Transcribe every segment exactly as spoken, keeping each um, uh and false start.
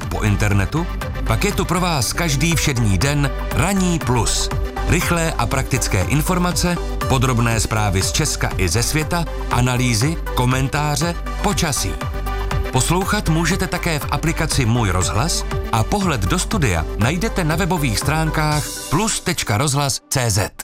po internetu? Pak je tu pro vás každý všední den Ranní plus. Rychlé a praktické informace, podrobné zprávy z Česka i ze světa, analýzy, komentáře, počasí. Poslouchat můžete také v aplikaci Můj rozhlas a pohled do studia najdete na webových stránkách plus tečka rozhlas tečka cé zet.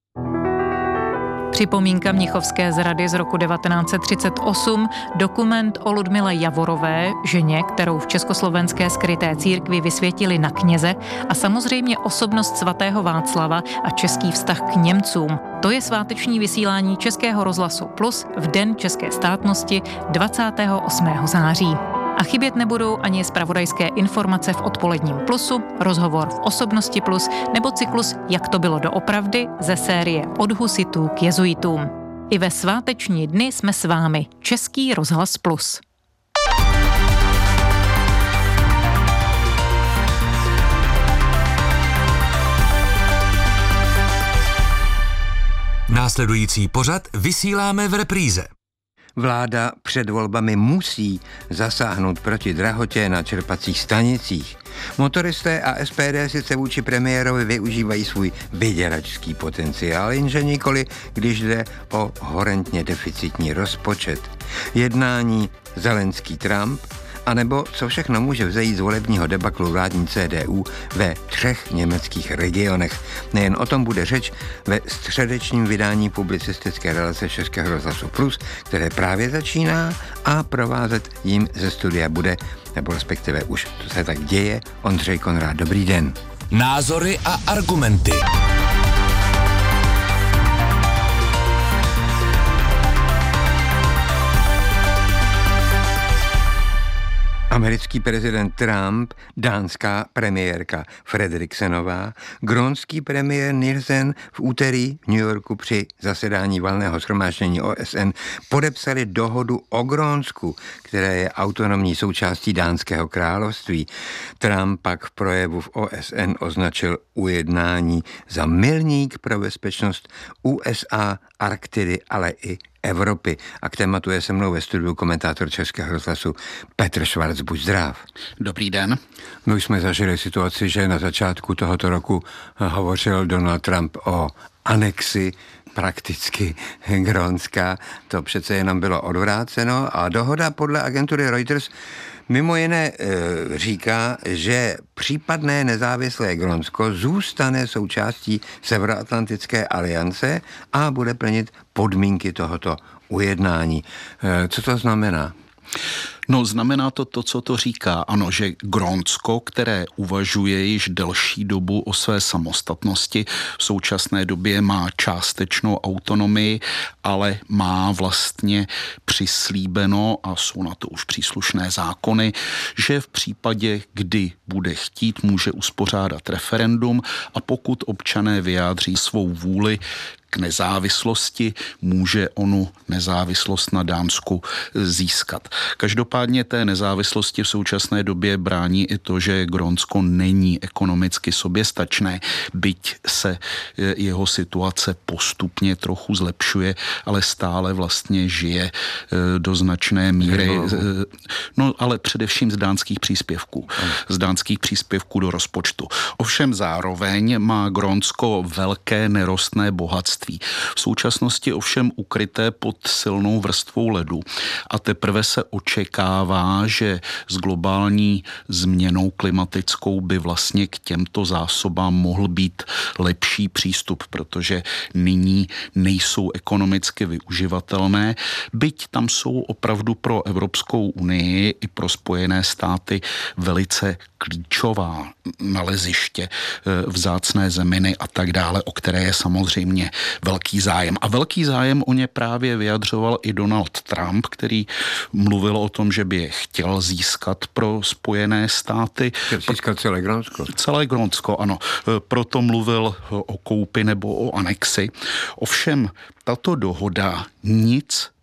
Připomínka Mnichovské zrady z roku devatenáct set třicet osm, dokument o Ludmile Javorové, ženě, kterou v československé skryté církvi vysvětili na kněze, a samozřejmě osobnost svatého Václava a český vztah k Němcům. To je sváteční vysílání Českého rozhlasu Plus v Den české státnosti dvacátého osmého září. A chybět nebudou ani zpravodajské informace v odpoledním Plusu, rozhovor v Osobnosti Plus nebo cyklus Jak to bylo doopravdy ze série Od husitů k jezuitům. I ve sváteční dny jsme s vámi, Český rozhlas Plus. Následující pořad vysíláme v repríze. Vláda před volbami musí zasáhnout proti drahotě na čerpacích stanicích. Motoristé a es pé dé sice vůči premiérovi využívají svůj vyděračský potenciál, jenže nikoli, když jde o horentně deficitní rozpočet. Jednání Zelenský-Trump, anebo co všechno může vzejít z volebního debaklu vládní cé dé ú ve třech německých regionech. Nejen o tom bude řeč ve středečním vydání publicistické relace Českého rozhlasu Plus, které právě začíná, a provázet jím ze studia bude, nebo respektive už to se tak děje, Ondřej Konrád. Dobrý den. Názory a argumenty. Americký prezident Trump, dánská premiérka Frederiksenová, grónský premiér Nielsen v úterý v New Yorku při zasedání valného shromáždění ó es en podepsali dohodu o Grónsku, které je autonomní součástí Dánského království. Trump pak v projevu v ó es en označil ujednání za milník pro bezpečnost ú es á, Arktidy, ale i Evropy. A k tématu je se mnou ve studiu komentátor Českého rozhlasu Petr Švarc. Buď zdrav. Dobrý den. My už jsme zažili situaci, že na začátku tohoto roku hovořil Donald Trump o anexi prakticky Grónska. To přece jenom bylo odvráceno a dohoda podle agentury Reuters mimo jiné e, říká, že případné nezávislé Grónsko zůstane součástí Severoatlantické aliance a bude plnit podmínky tohoto ujednání. E, co to znamená? No, znamená to to, co to říká. Ano, že Grónsko, které uvažuje již delší dobu o své samostatnosti, v současné době má částečnou autonomii, ale má vlastně přislíbeno, a jsou na to už příslušné zákony, že v případě, kdy bude chtít, může uspořádat referendum, a pokud občané vyjádří svou vůli k nezávislosti, může onu nezávislost na Dánsku získat. Každopádně té nezávislosti v současné době brání i to, že Grónsko není ekonomicky soběstačné, byť se jeho situace postupně trochu zlepšuje, ale stále vlastně žije do značné míry, no ale především z dánských příspěvků, z dánských příspěvků do rozpočtu. Ovšem zároveň má Grónsko velké nerostné bohatství. V současnosti ovšem ukryté pod silnou vrstvou ledu, a teprve se očekává, že s globální změnou klimatickou by vlastně k těmto zásobám mohl být lepší přístup, protože nyní nejsou ekonomicky využivatelné, byť tam jsou opravdu pro Evropskou unii i pro Spojené státy velice klíčová naleziště, vzácné zeminy a tak dále, o které je samozřejmě velký zájem. A velký zájem o ně právě vyjadřoval i Donald Trump, který mluvil o tom, že by je chtěl získat pro Spojené státy. Získat celé Grónsko. Celé Grónsko, ano. Proto mluvil o koupi nebo o anexi. Ovšem, tato dohoda nic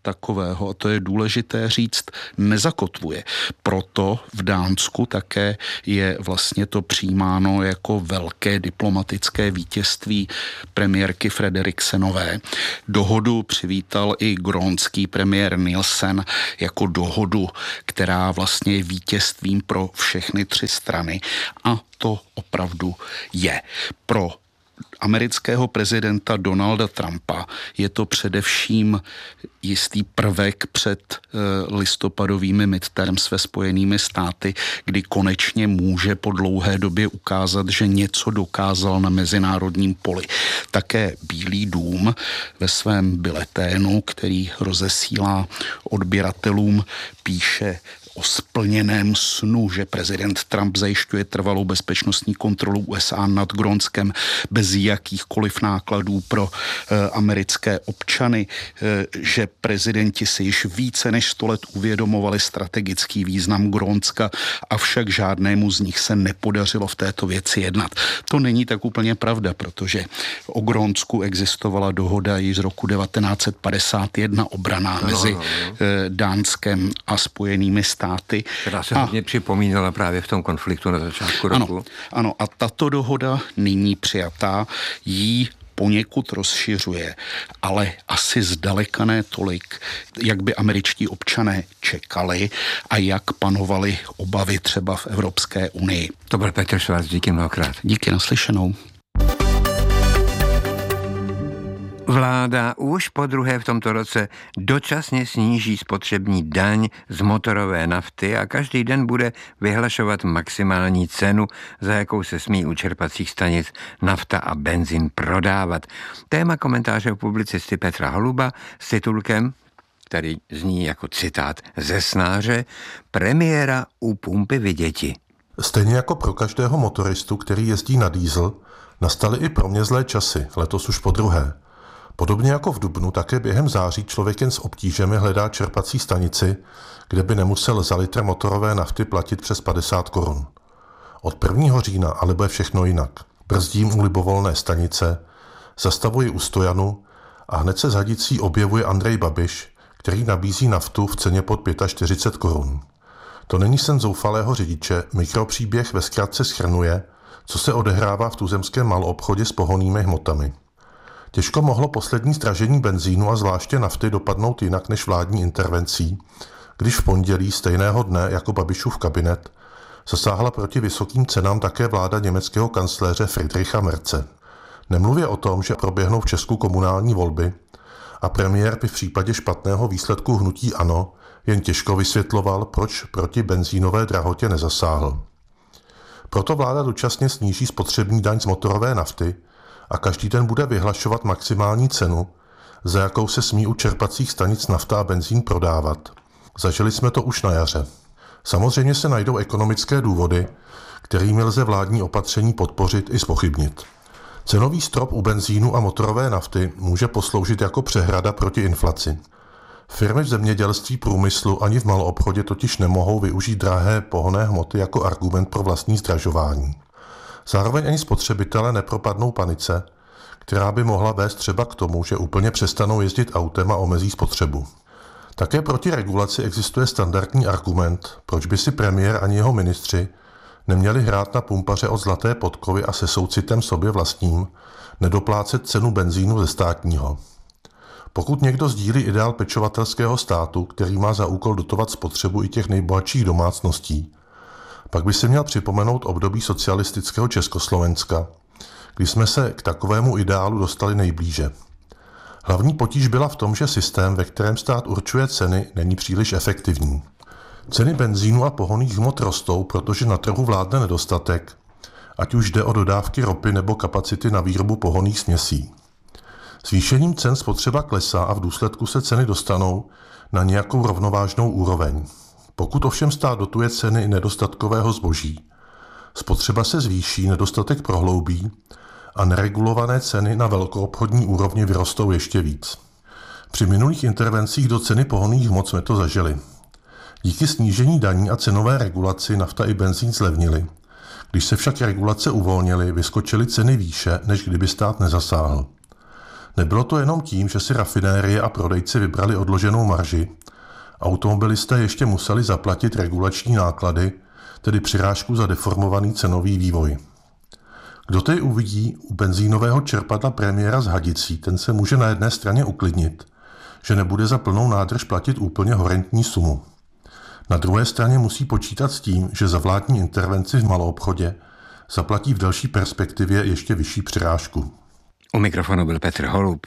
takového, a to je důležité říct, nezakotvuje. Proto v Dánsku také je vlastně to přijímáno jako velké diplomatické vítězství premiérky Frederiksenové. Dohodu přivítal i grónský premiér Nielsen jako dohodu, která vlastně je vítězstvím pro všechny tři strany, a to opravdu je. Pro amerického prezidenta Donalda Trumpa je to především jistý prvek před listopadovými midterms ve Spojenými státy, kdy konečně může po dlouhé době ukázat, že něco dokázal na mezinárodním poli. Také Bílý dům ve svém bileténu, který rozesílá odběratelům, píše o splněném snu, že prezident Trump zajišťuje trvalou bezpečnostní kontrolu U S A nad Grónskem bez jakýchkoliv nákladů pro e, americké občany, e, že prezidenti si již více než sto let uvědomovali strategický význam Grónska, avšak žádnému z nich se nepodařilo v této věci jednat. To není tak úplně pravda, protože o Grónsku existovala dohoda již z roku devatenáct set padesát jedna obraná no, mezi no, no. E, Dánskem a Spojenými státy. Která se a, hodně připomínala právě v tom konfliktu na začátku ano, roku. Ano, a tato dohoda nyní přijatá jí poněkud rozšiřuje, ale asi zdaleka ne tolik, jak by američtí občané čekali a jak panovaly obavy třeba v Evropské unii. To byl Petr Schwarz, díky mnohokrát. Díky, naslyšenou. Vláda už po druhé v tomto roce dočasně sníží spotřební daň z motorové nafty a každý den bude vyhlašovat maximální cenu, za jakou se smí u čerpacích stanic nafta a benzín prodávat. Téma komentáře u publicisty Petra Holuba s titulkem, který zní jako citát ze snáře, premiéra u pumpy viděti. Stejně jako pro každého motoristu, který jezdí na diesel, nastaly i pro mě zlé časy, letos už po druhé. Podobně jako v dubnu, také během září člověk jen s obtížemi hledá čerpací stanici, kde by nemusel za litr motorové nafty platit přes padesát korun. Od prvního října ale bude všechno jinak. Brzdím u libovolné stanice, zastavuji u stojanu a hned se z hadicí objevuje Andrej Babiš, který nabízí naftu v ceně pod čtyřicet pět korun. To není sen zoufalého řidiče, mikropříběh ve zkratce shrnuje, co se odehrává v tuzemském maloobchodě s pohonnými hmotami. Těžko mohlo poslední zdražení benzínu a zvláště nafty dopadnout jinak než vládní intervencí, když v pondělí stejného dne jako Babišův kabinet zasáhla proti vysokým cenám také vláda německého kancléře Friedricha Merze. Nemluvě o tom, že proběhnou v Česku komunální volby a premiér by v případě špatného výsledku hnutí ANO jen těžko vysvětloval, proč proti benzínové drahotě nezasáhl. Proto vláda dočasně sníží spotřební daň z motorové nafty a každý den bude vyhlašovat maximální cenu, za jakou se smí u čerpacích stanic nafta a benzín prodávat. Zažili jsme to už na jaře. Samozřejmě se najdou ekonomické důvody, kterými lze vládní opatření podpořit i zpochybnit. Cenový strop u benzínu a motorové nafty může posloužit jako přehrada proti inflaci. Firmy v zemědělství, průmyslu ani v maloobchodě totiž nemohou využít drahé pohonné hmoty jako argument pro vlastní zdražování. Zároveň ani spotřebitelé nepropadnou panice, která by mohla vést třeba k tomu, že úplně přestanou jezdit autem a omezí spotřebu. Také proti regulaci existuje standardní argument, proč by si premiér ani jeho ministři neměli hrát na pumpaře od zlaté podkovy a se soucitem sobě vlastním nedoplácet cenu benzínu ze státního. Pokud někdo sdílí ideál pečovatelského státu, který má za úkol dotovat spotřebu i těch nejbohatších domácností, pak by se měl připomenout období socialistického Československa, kdy jsme se k takovému ideálu dostali nejblíže. Hlavní potíž byla v tom, že systém, ve kterém stát určuje ceny, není příliš efektivní. Ceny benzínu a pohonných hmot rostou, protože na trhu vládne nedostatek, ať už jde o dodávky ropy nebo kapacity na výrobu pohonných směsí. Zvýšením cen spotřeba klesá a v důsledku se ceny dostanou na nějakou rovnovážnou úroveň. Pokud ovšem stát dotuje ceny nedostatkového zboží, spotřeba se zvýší, nedostatek prohloubí a neregulované ceny na velkoobchodní úrovni vyrostou ještě víc. Při minulých intervencích do ceny pohonných hmot jsme to zažili. Díky snížení daní a cenové regulaci nafta i benzín zlevnily. Když se však regulace uvolnily, vyskočily ceny výše, než kdyby stát nezasáhl. Nebylo to jenom tím, že si rafinérie a prodejci vybrali odloženou marži. Automobilisté ještě museli zaplatit regulační náklady, tedy přirážku za deformovaný cenový vývoj. Kdo tedy uvidí u benzínového čerpadla premiéra s hadicí, ten se může na jedné straně uklidnit, že nebude za plnou nádrž platit úplně horentní sumu. Na druhé straně musí počítat s tím, že za vládní intervenci v maloobchodě zaplatí v delší perspektivě ještě vyšší přirážku. U mikrofonu byl Petr Holub.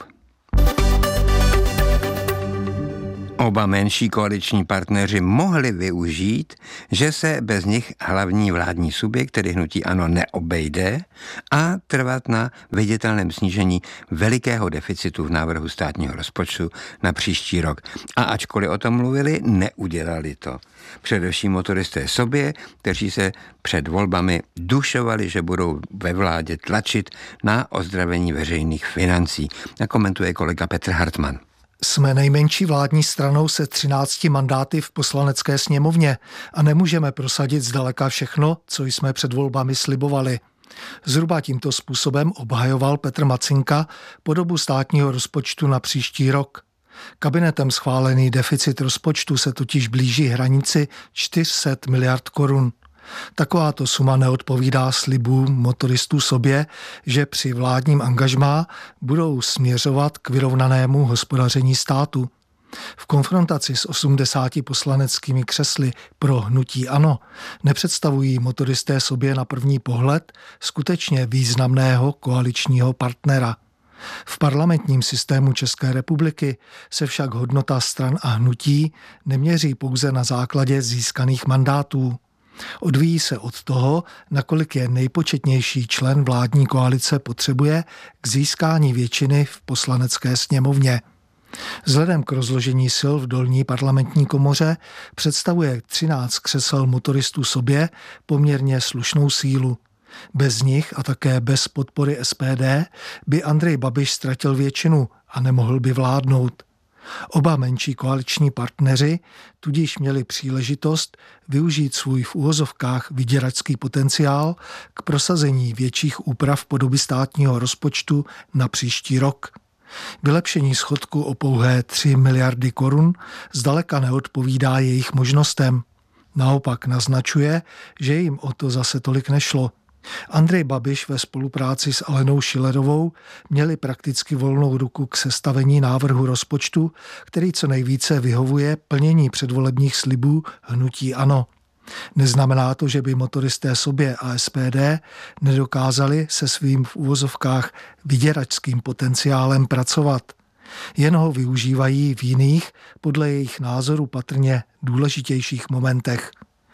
Oba menší koaliční partneři mohli využít, že se bez nich hlavní vládní subjekt, tedy hnutí ANO, neobejde a trvat na viditelném snížení velikého deficitu v návrhu státního rozpočtu na příští rok. A ačkoliv o tom mluvili, neudělali to. Především motoristé sobě, kteří se před volbami dušovali, že budou ve vládě tlačit na ozdravení veřejných financí. A komentuje kolega Petr Hartmann. Jsme nejmenší vládní stranou se třinácti mandáty v poslanecké sněmovně a nemůžeme prosadit zdaleka všechno, co jsme před volbami slibovali. Zhruba tímto způsobem obhajoval Petr Macinka podobu státního rozpočtu na příští rok. Kabinetem schválený deficit rozpočtu se totiž blíží hranici čtyři sta miliard korun. Takováto suma neodpovídá slibům motoristů sobě, že při vládním angažmá budou směřovat k vyrovnanému hospodaření státu. V konfrontaci s osmdesáti poslaneckými křesly pro hnutí ANO nepředstavují motoristé sobě na první pohled skutečně významného koaličního partnera. V parlamentním systému České republiky se však hodnota stran a hnutí neměří pouze na základě získaných mandátů. Odvíjí se od toho, nakolik je nejpočetnější člen vládní koalice potřebuje k získání většiny v poslanecké sněmovně. Vzhledem k rozložení sil v dolní parlamentní komoře představuje třináct křesel motoristů sobě poměrně slušnou sílu. Bez nich a také bez podpory S P D by Andrej Babiš ztratil většinu a nemohl by vládnout. Oba menší koaliční partneři tudíž měli příležitost využít svůj v úvozovkách vyděračský potenciál k prosazení větších úprav podoby státního rozpočtu na příští rok. Vylepšení schodku o pouhé tři miliardy korun zdaleka neodpovídá jejich možnostem. Naopak naznačuje, že jim o to zase tolik nešlo. Andrej Babiš ve spolupráci s Alenou Schillerovou měli prakticky volnou ruku k sestavení návrhu rozpočtu, který co nejvíce vyhovuje plnění předvolebních slibů hnutí ANO. Neznamená to, že by motoristé sobě a S P D nedokázali se svým v úvozovkách vyděračským potenciálem pracovat. Jen ho využívají v jiných, podle jejich názoru patrně důležitějších momentech.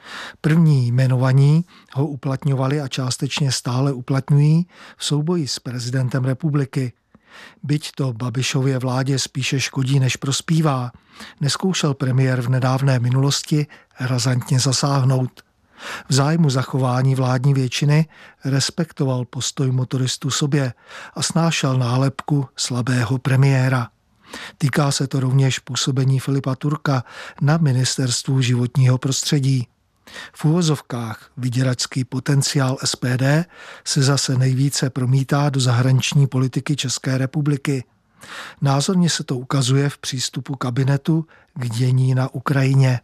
První jmenovaní ho uplatňovali a částečně stále uplatňují v souboji s prezidentem republiky. Byť to Babišově vládě spíše škodí, než prospívá, neskoušel premiér v nedávné minulosti razantně zasáhnout. V zájmu zachování vládní většiny respektoval postoj motoristů sobě a snášel nálepku slabého premiéra. Týká se to rovněž působení Filipa Turka na ministerstvu životního prostředí. V úvozovkách vyděračský potenciál S P D se zase nejvíce promítá do zahraniční politiky České republiky. Názorně se to ukazuje v přístupu kabinetu k dění na Ukrajině.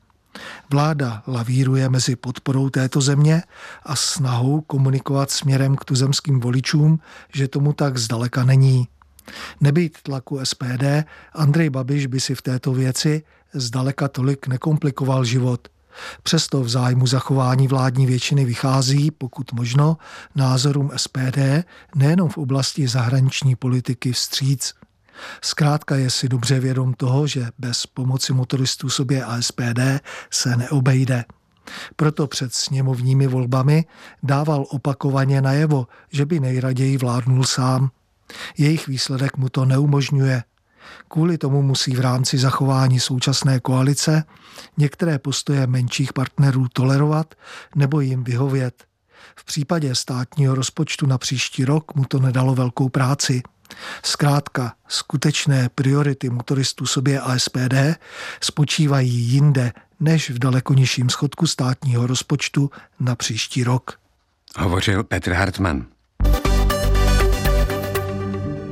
Vláda lavíruje mezi podporou této země a snahou komunikovat směrem k tuzemským voličům, že tomu tak zdaleka není. Nebýt tlaku S P D, Andrej Babiš by si v této věci zdaleka tolik nekomplikoval život. Přesto v zájmu zachování vládní většiny vychází, pokud možno, názorům S P D nejenom v oblasti zahraniční politiky vstříc. Zkrátka je si dobře vědom toho, že bez pomoci motoristů sobě a S P D se neobejde. Proto před sněmovními volbami dával opakovaně najevo, že by nejraději vládnul sám. Jejich výsledek mu to neumožňuje. Kvůli tomu musí v rámci zachování současné koalice některé postoje menších partnerů tolerovat nebo jim vyhovět. V případě státního rozpočtu na příští rok mu to nedalo velkou práci. Zkrátka, skutečné priority motoristů sobě a S P D spočívají jinde než v daleko nižším schodku státního rozpočtu na příští rok. Hovořil Petr Hartmann.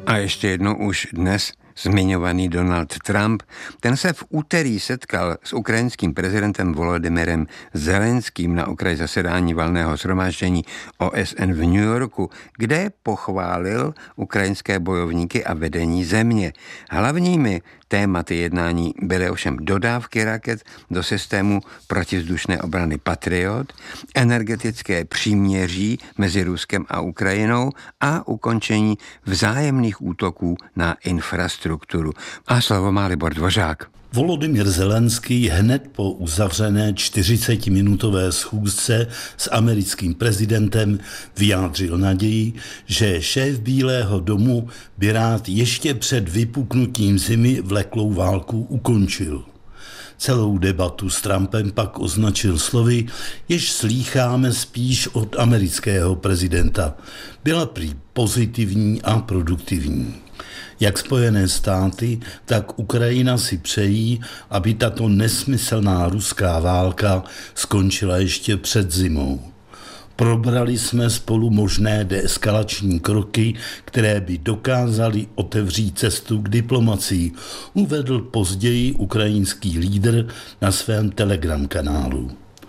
A ještě jednou už dnes zmiňovaný Donald Trump, ten se v úterý setkal s ukrajinským prezidentem Volodymyrem Zelenským na okraji zasedání valného shromáždění O S N v New Yorku, kde pochválil ukrajinské bojovníky a vedení země. Hlavními tématy jednání byly ovšem dodávky raket do systému protivzdušné obrany Patriot, energetické příměří mezi Ruskem a Ukrajinou a ukončení vzájemných útoků na infrastrukturu. A slovo má Libor Dvořák. Volodymyr Zelenský hned po uzavřené čtyřicetiminutové schůzce s americkým prezidentem vyjádřil naději, že šéf Bílého domu by rád ještě před vypuknutím zimy vleklou válku ukončil. Celou debatu s Trumpem pak označil slovy, jež slýcháme spíš od amerického prezidenta. Byla prý pozitivní a produktivní. Jak Spojené státy, tak Ukrajina si přejí, aby tato nesmyslná ruská válka skončila ještě před zimou. Probrali jsme spolu možné deeskalační kroky, které by dokázaly otevřít cestu k diplomacii, uvedl později ukrajinský lídr na svém Telegram kanálu.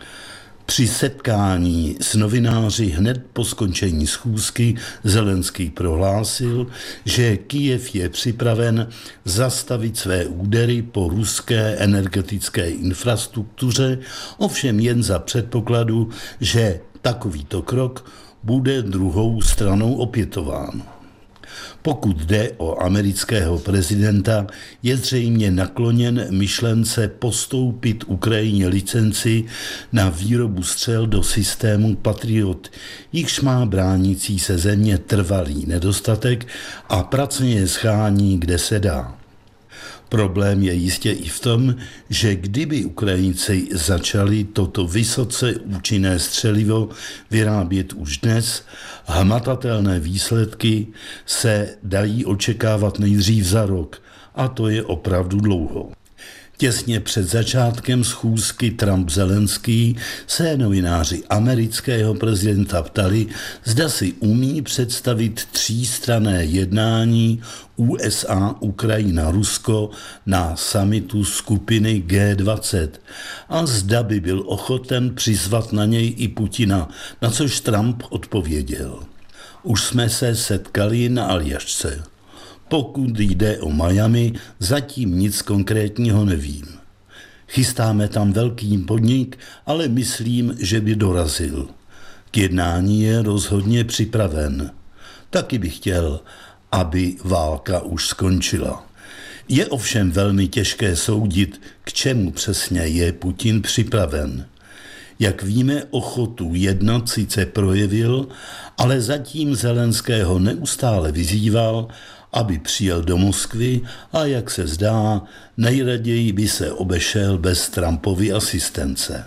Při setkání s novináři hned po skončení schůzky Zelenský prohlásil, že Kyjev je připraven zastavit své údery po ruské energetické infrastruktuře, ovšem jen za předpokladu, že takovýto krok bude druhou stranou opětován. Pokud jde o amerického prezidenta, je zřejmě nakloněn myšlence postoupit Ukrajině licenci na výrobu střel do systému Patriot, jichž má bránící se země trvalý nedostatek a pracně je schání, kde se dá. Problém je jistě i v tom, že kdyby Ukrajinci začali toto vysoce účinné střelivo vyrábět už dnes, hmatatelné výsledky se dají očekávat nejdřív za rok, a to je opravdu dlouho. Těsně před začátkem schůzky Trump-Zelenský se novináři amerického prezidenta ptali, zda si umí představit třístranné jednání U S A, Ukrajina, Rusko na summitu skupiny G dvacet a zda by byl ochoten přizvat na něj i Putina, na což Trump odpověděl. Už jsme se setkali na Aljašce. Pokud jde o Miami, zatím nic konkrétního nevím. Chystáme tam velký podnik, ale myslím, že by dorazil. K jednání je rozhodně připraven. Taky bych chtěl, aby válka už skončila. Je ovšem velmi těžké soudit, k čemu přesně je Putin připraven. Jak víme, ochotu jednat sice projevil, ale zatím Zelenského neustále vyzýval, aby přijel do Moskvy a, jak se zdá, nejraději by se obešel bez Trumpovy asistence.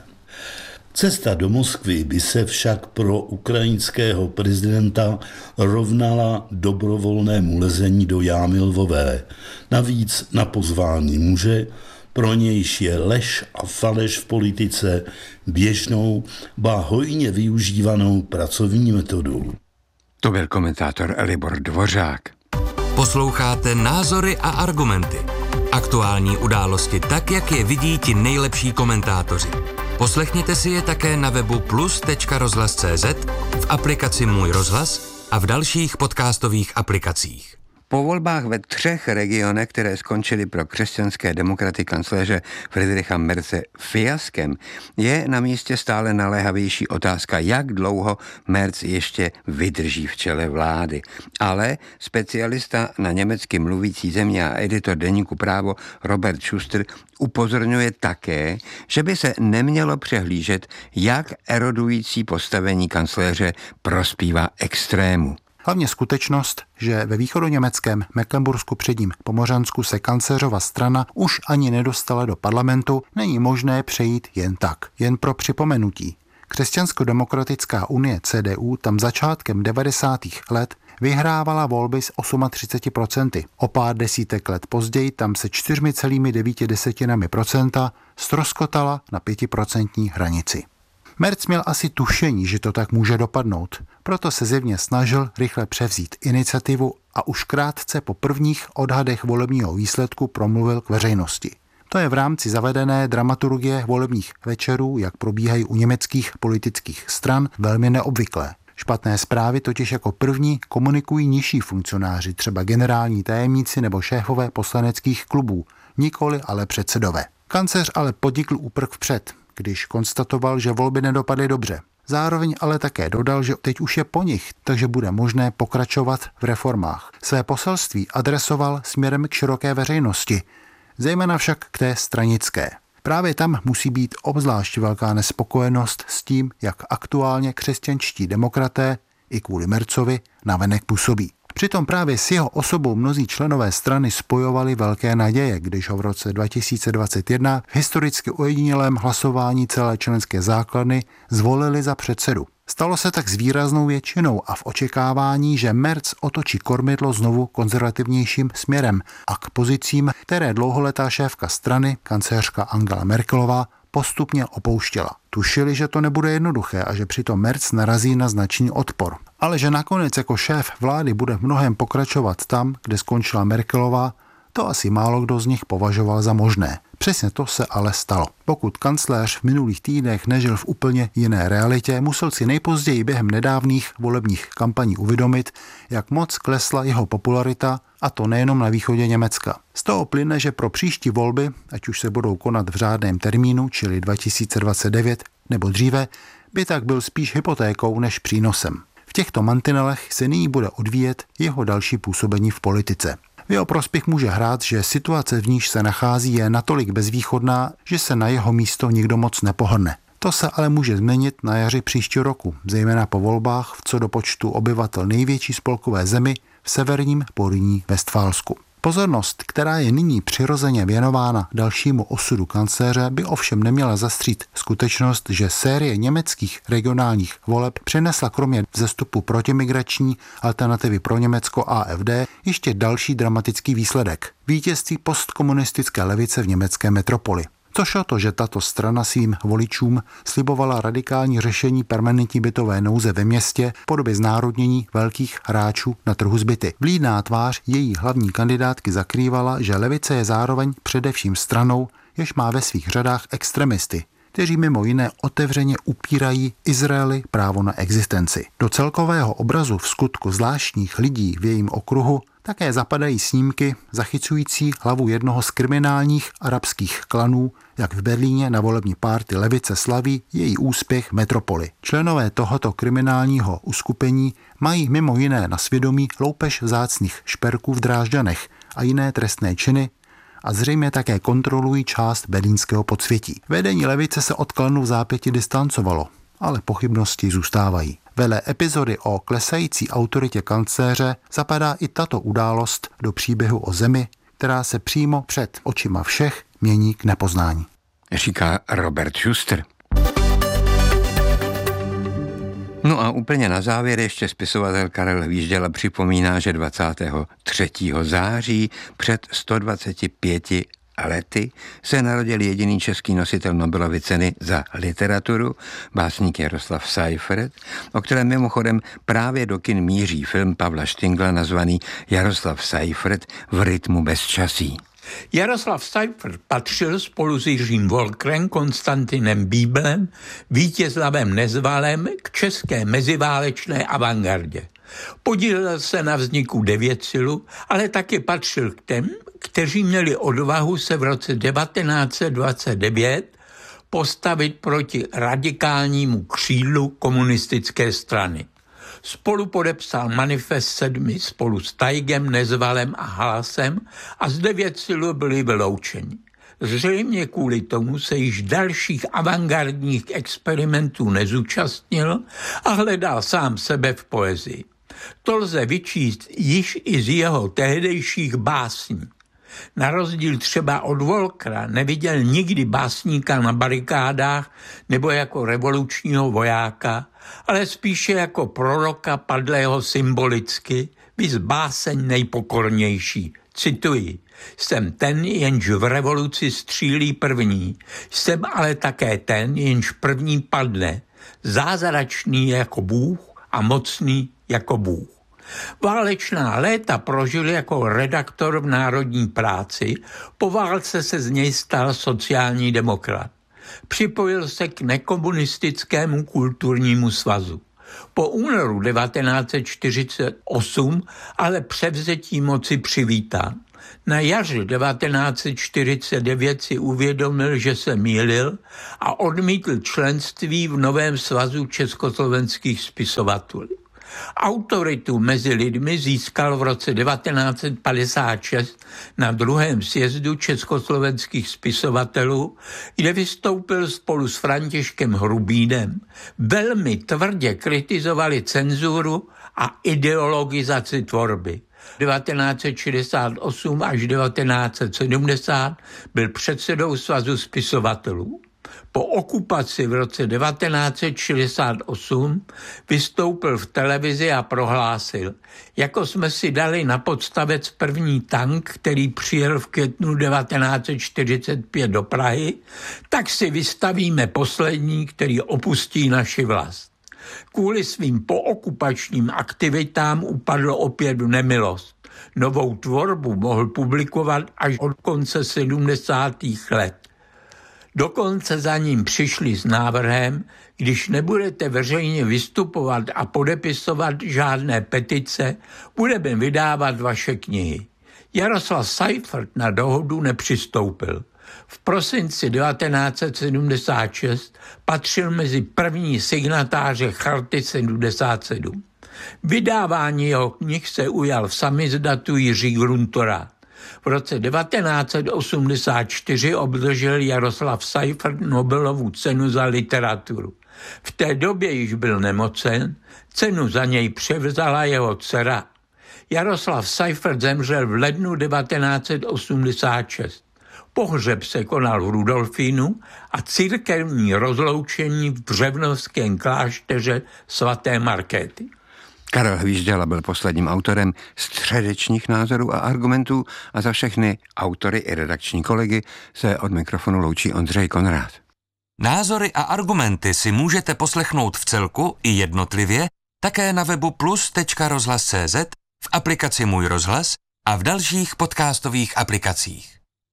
Cesta do Moskvy by se však pro ukrajinského prezidenta rovnala dobrovolnému lezení do jámy lvové. Navíc na pozvání muže, pro nějž je lež a faleš v politice běžnou, ba hojně využívanou pracovní metodou. To byl komentátor Libor Dvořák. Posloucháte Názory a argumenty. Aktuální události tak, jak je vidí ti nejlepší komentátoři. Poslechněte si je také na webu plus tečka rozhlas tečka cé zet, v aplikaci Můj rozhlas a v dalších podcastových aplikacích. Po volbách ve třech regionech, které skončily pro křesťanské demokraty kancléře Friedricha Merze fiaskem, je na místě stále naléhavější otázka, jak dlouho Merz ještě vydrží v čele vlády. Ale specialista na německy mluvící země a editor deníku Právo Robert Schuster upozorňuje také, že by se nemělo přehlížet, jak erodující postavení kancléře prospívá extrému. Hlavně skutečnost, že ve východoněmeckém Mecklenbursku předním Pomořansku se kancléřova strana už ani nedostala do parlamentu, není možné přejít jen tak. Jen pro připomenutí. Křesťansko-demokratická unie C D U tam začátkem devadesátých let vyhrávala volby s třicet osm procent. O pár desítek let později tam se čtyři celá devět procenta ztroskotala na pětiprocentní hranici. Merz měl asi tušení, že to tak může dopadnout. Proto se zjevně snažil rychle převzít iniciativu a už krátce po prvních odhadech volebního výsledku promluvil k veřejnosti. To je v rámci zavedené dramaturgie volebních večerů, jak probíhají u německých politických stran, velmi neobvyklé. Špatné zprávy totiž jako první komunikují nižší funkcionáři, třeba generální tajemníci nebo šéfové poslaneckých klubů, nikoli ale předsedové. Kancléř ale podnikl úprk vpřed, když konstatoval, že volby nedopadly dobře. Zároveň ale také dodal, že teď už je po nich, takže bude možné pokračovat v reformách. Své poselství adresoval směrem k široké veřejnosti, zejména však k té stranické. Právě tam musí být obzvlášť velká nespokojenost s tím, jak aktuálně křesťanští demokraté i kvůli Merzovi navenek působí. Přitom právě s jeho osobou mnozí členové strany spojovali velké naděje, když ho v roce dva tisíce dvacet jedna v historicky ojedinělém hlasování celé členské základny zvolili za předsedu. Stalo se tak s výraznou většinou a v očekávání, že Merz otočí kormidlo znovu konzervativnějším směrem a k pozicím, které dlouholetá šéfka strany, kancléřka Angela Merkelová, postupně opouštěla. Tušili, že to nebude jednoduché a že přitom Merz narazí na značný odpor. Ale že nakonec jako šéf vlády bude v mnohém pokračovat tam, kde skončila Merkelová, to asi málo kdo z nich považoval za možné. Přesně to se ale stalo. Pokud kancléř v minulých týdnech nežil v úplně jiné realitě, musel si nejpozději během nedávných volebních kampaní uvědomit, jak moc klesla jeho popularita, a to nejenom na východě Německa. Z toho plyne, že pro příští volby, ať už se budou konat v řádném termínu, čili dva tisíce dvacet devět nebo dříve, by tak byl spíš hypotékou než přínosem. V těchto mantinelech se nyní bude odvíjet jeho další působení v politice. V jeho prospěch může hrát, že situace, v níž se nachází, je natolik bezvýchodná, že se na jeho místo nikdo moc nepohrne. To se ale může změnit na jaři příštího roku, zejména po volbách v co do počtu obyvatel největší spolkové zemi v severním Porýní Vestfálsku. Pozornost, která je nyní přirozeně věnována dalšímu osudu kancléře, by ovšem neměla zastřít skutečnost, že série německých regionálních voleb přinesla kromě vzestupu protimigrační Alternativy pro Německo A F D ještě další dramatický výsledek. Vítězství postkomunistické levice v německé metropoli. Což o to, že tato strana svým voličům slibovala radikální řešení permanentní bytové nouze ve městě v podobě znárodnění velkých hráčů na trhu s byty. Vlídná tvář její hlavní kandidátky zakrývala, že levice je zároveň především stranou, jež má ve svých řadách extremisty, kteří mimo jiné otevřeně upírají Izraeli právo na existenci. Do celkového obrazu v skutku zvláštních lidí v jejím okruhu také zapadají snímky zachycující hlavu jednoho z kriminálních arabských klanů, jak v Berlíně na volební párty levice slaví její úspěch v metropoli. Členové tohoto kriminálního uskupení mají mimo jiné na svědomí loupež vzácných šperků v Drážďanech a jiné trestné činy a zřejmě také kontrolují část berlínského podsvětí. Vedení levice se od klanu v zápěti distancovalo, ale pochybnosti zůstávají. Vedle epizody o klesající autoritě kancléře zapadá i tato událost do příběhu o zemi, která se přímo před očima všech mění k nepoznání. Říká Robert Schuster. No a úplně na závěr ještě spisovatel Karel Hvížděla připomíná, že dvacátého třetího září před sto dvaceti pěti lety se narodil jediný český nositel Nobelovy ceny za literaturu, básník Jaroslav Seifert, o kterém mimochodem právě do kin míří film Pavla Štingla nazvaný Jaroslav Seifert v rytmu bezčasí. Jaroslav Seifert patřil spolu s Jiřím Volkrem, Konstantinem Bíblem, Vítězlavem Nezvalem k české meziválečné avantgardě. Podílel se na vzniku Devětsilu, ale taky patřil k těm, kteří měli odvahu se v roce devatenáct set dvacet devět postavit proti radikálnímu křídlu komunistické strany. Spolu podepsal manifest sedmi spolu s Tajgem, Nezvalem a Halasem a z Devětsilu byli vyloučeni. Zřejmě kvůli tomu se již dalších avantgardních experimentů nezúčastnil a hledal sám sebe v poezii. To lze vyčíst již i z jeho tehdejších básní. Na rozdíl třeba od Volkra neviděl nikdy básníka na barikádách nebo jako revolučního vojáka, ale spíše jako proroka padlého symbolicky, viz báseň nejpokornější. Cituji: jsem ten, jenž v revoluci střílí první, jsem ale také ten, jenž první padne. zázračný jako Bůh a mocný jako Bůh. Válečná léta prožil jako redaktor v Národní práci, po válce se z něj stal sociální demokrat. Připojil se k nekomunistickému kulturnímu svazu. Po únoru devatenáct set čtyřicet osm ale převzetí moci přivítán. Na jaře devatenáct set čtyřicet devět si uvědomil, že se mýlil a odmítl členství v novém svazu československých spisovatelů. Autoritu mezi lidmi získal v roce devatenáct set padesát šest na druhém sjezdu československých spisovatelů, kde vystoupil spolu s Františkem Hrubínem. Velmi tvrdě kritizovali cenzuru a ideologizaci tvorby. devatenáct set šedesát osm až devatenáct set sedmdesát byl předsedou svazu spisovatelů. Po okupaci v roce devatenáct set šedesát osm vystoupil v televizi a prohlásil: jako jsme si dali na podstavec první tank, který přijel v květnu devatenáct set čtyřicet pět do Prahy, tak si vystavíme poslední, který opustí naši vlast. Kvůli svým pookupačním aktivitám upadl opět v nemilost. Novou tvorbu mohl publikovat až od konce sedmdesátých let. Dokonce za ním přišli s návrhem: když nebudete veřejně vystupovat a podepisovat žádné petice, budeme vydávat vaše knihy. Jaroslav Seifert na dohodu nepřistoupil. V prosinci devatenáct set sedmdesát šest patřil mezi první signatáře Charty sedmdesát sedm. Vydávání jeho knih se ujal v samizdatu Jiří Gruntora. V roce devatenáct set osmdesát čtyři obdržel Jaroslav Seifert Nobelovu cenu za literaturu. V té době již byl nemocen, cenu za něj převzala jeho dcera. Jaroslav Seifert zemřel v lednu devatenáct set osmdesát šest. Pohřeb se konal v Rudolfínu a církevní rozloučení v břevnovském klášteře svaté Markéty. Karel Hvížděla byl posledním autorem středečních názorů a argumentů a za všechny autory i redakční kolegy se od mikrofonu loučí Ondřej Konrád. Názory a argumenty si můžete poslechnout v celku i jednotlivě také na webu plus tečka rozhlas tečka cé zet, v aplikaci Můj rozhlas a v dalších podcastových aplikacích.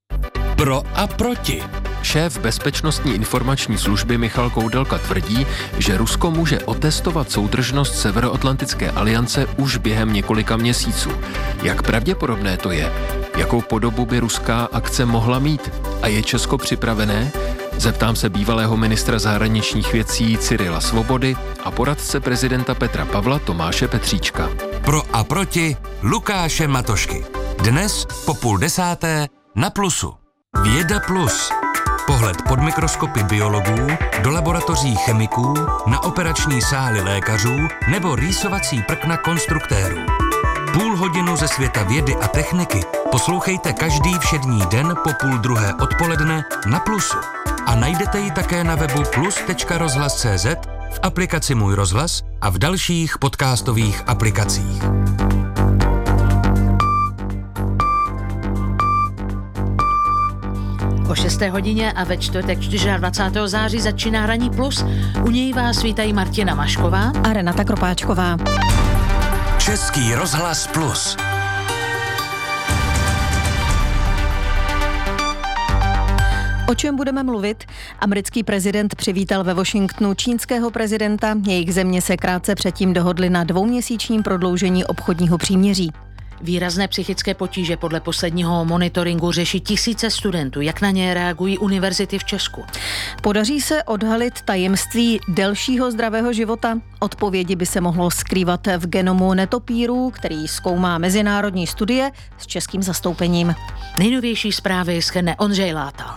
Pro a proti. Šéf Bezpečnostní informační služby Michal Koudelka tvrdí, že Rusko může otestovat soudržnost Severoatlantické aliance už během několika měsíců. Jak pravděpodobné to je? Jakou podobu by ruská akce mohla mít? A je Česko připravené? Zeptám se bývalého ministra zahraničních věcí Cyrila Svobody a poradce prezidenta Petra Pavla Tomáše Petříčka. Pro a proti Lukáše Matošky. Dnes po půl desáté na Plusu. Věda plus. Pohled pod mikroskopy biologů, do laboratoří chemiků, na operační sály lékařů nebo rýsovací prkna konstruktérů. Půl hodinu ze světa vědy a techniky poslouchejte každý všední den po půl druhé odpoledne na Plusu. A najdete ji také na webu plus tečka rozhlas tečka cé zet, v aplikaci Můj rozhlas a v dalších podcastových aplikacích. O šesté hodině a ve čtvrtek dvacátého čtvrtého září začíná Hraní plus. U něj vás vítají Martina Mašková a Renata Kropáčková. Český rozhlas plus. O čem budeme mluvit? Americký prezident přivítal ve Washingtonu čínského prezidenta. Jejich země se krátce předtím dohodly na dvouměsíčním prodloužení obchodního příměří. Výrazné psychické potíže podle posledního monitoringu řeší tisíce studentů. Jak na ně reagují univerzity v Česku? Podaří se odhalit tajemství delšího zdravého života? Odpovědi by se mohlo skrývat v genomu netopírů, který zkoumá mezinárodní studie s českým zastoupením. Nejnovější zprávy shrne Ondřej Látal.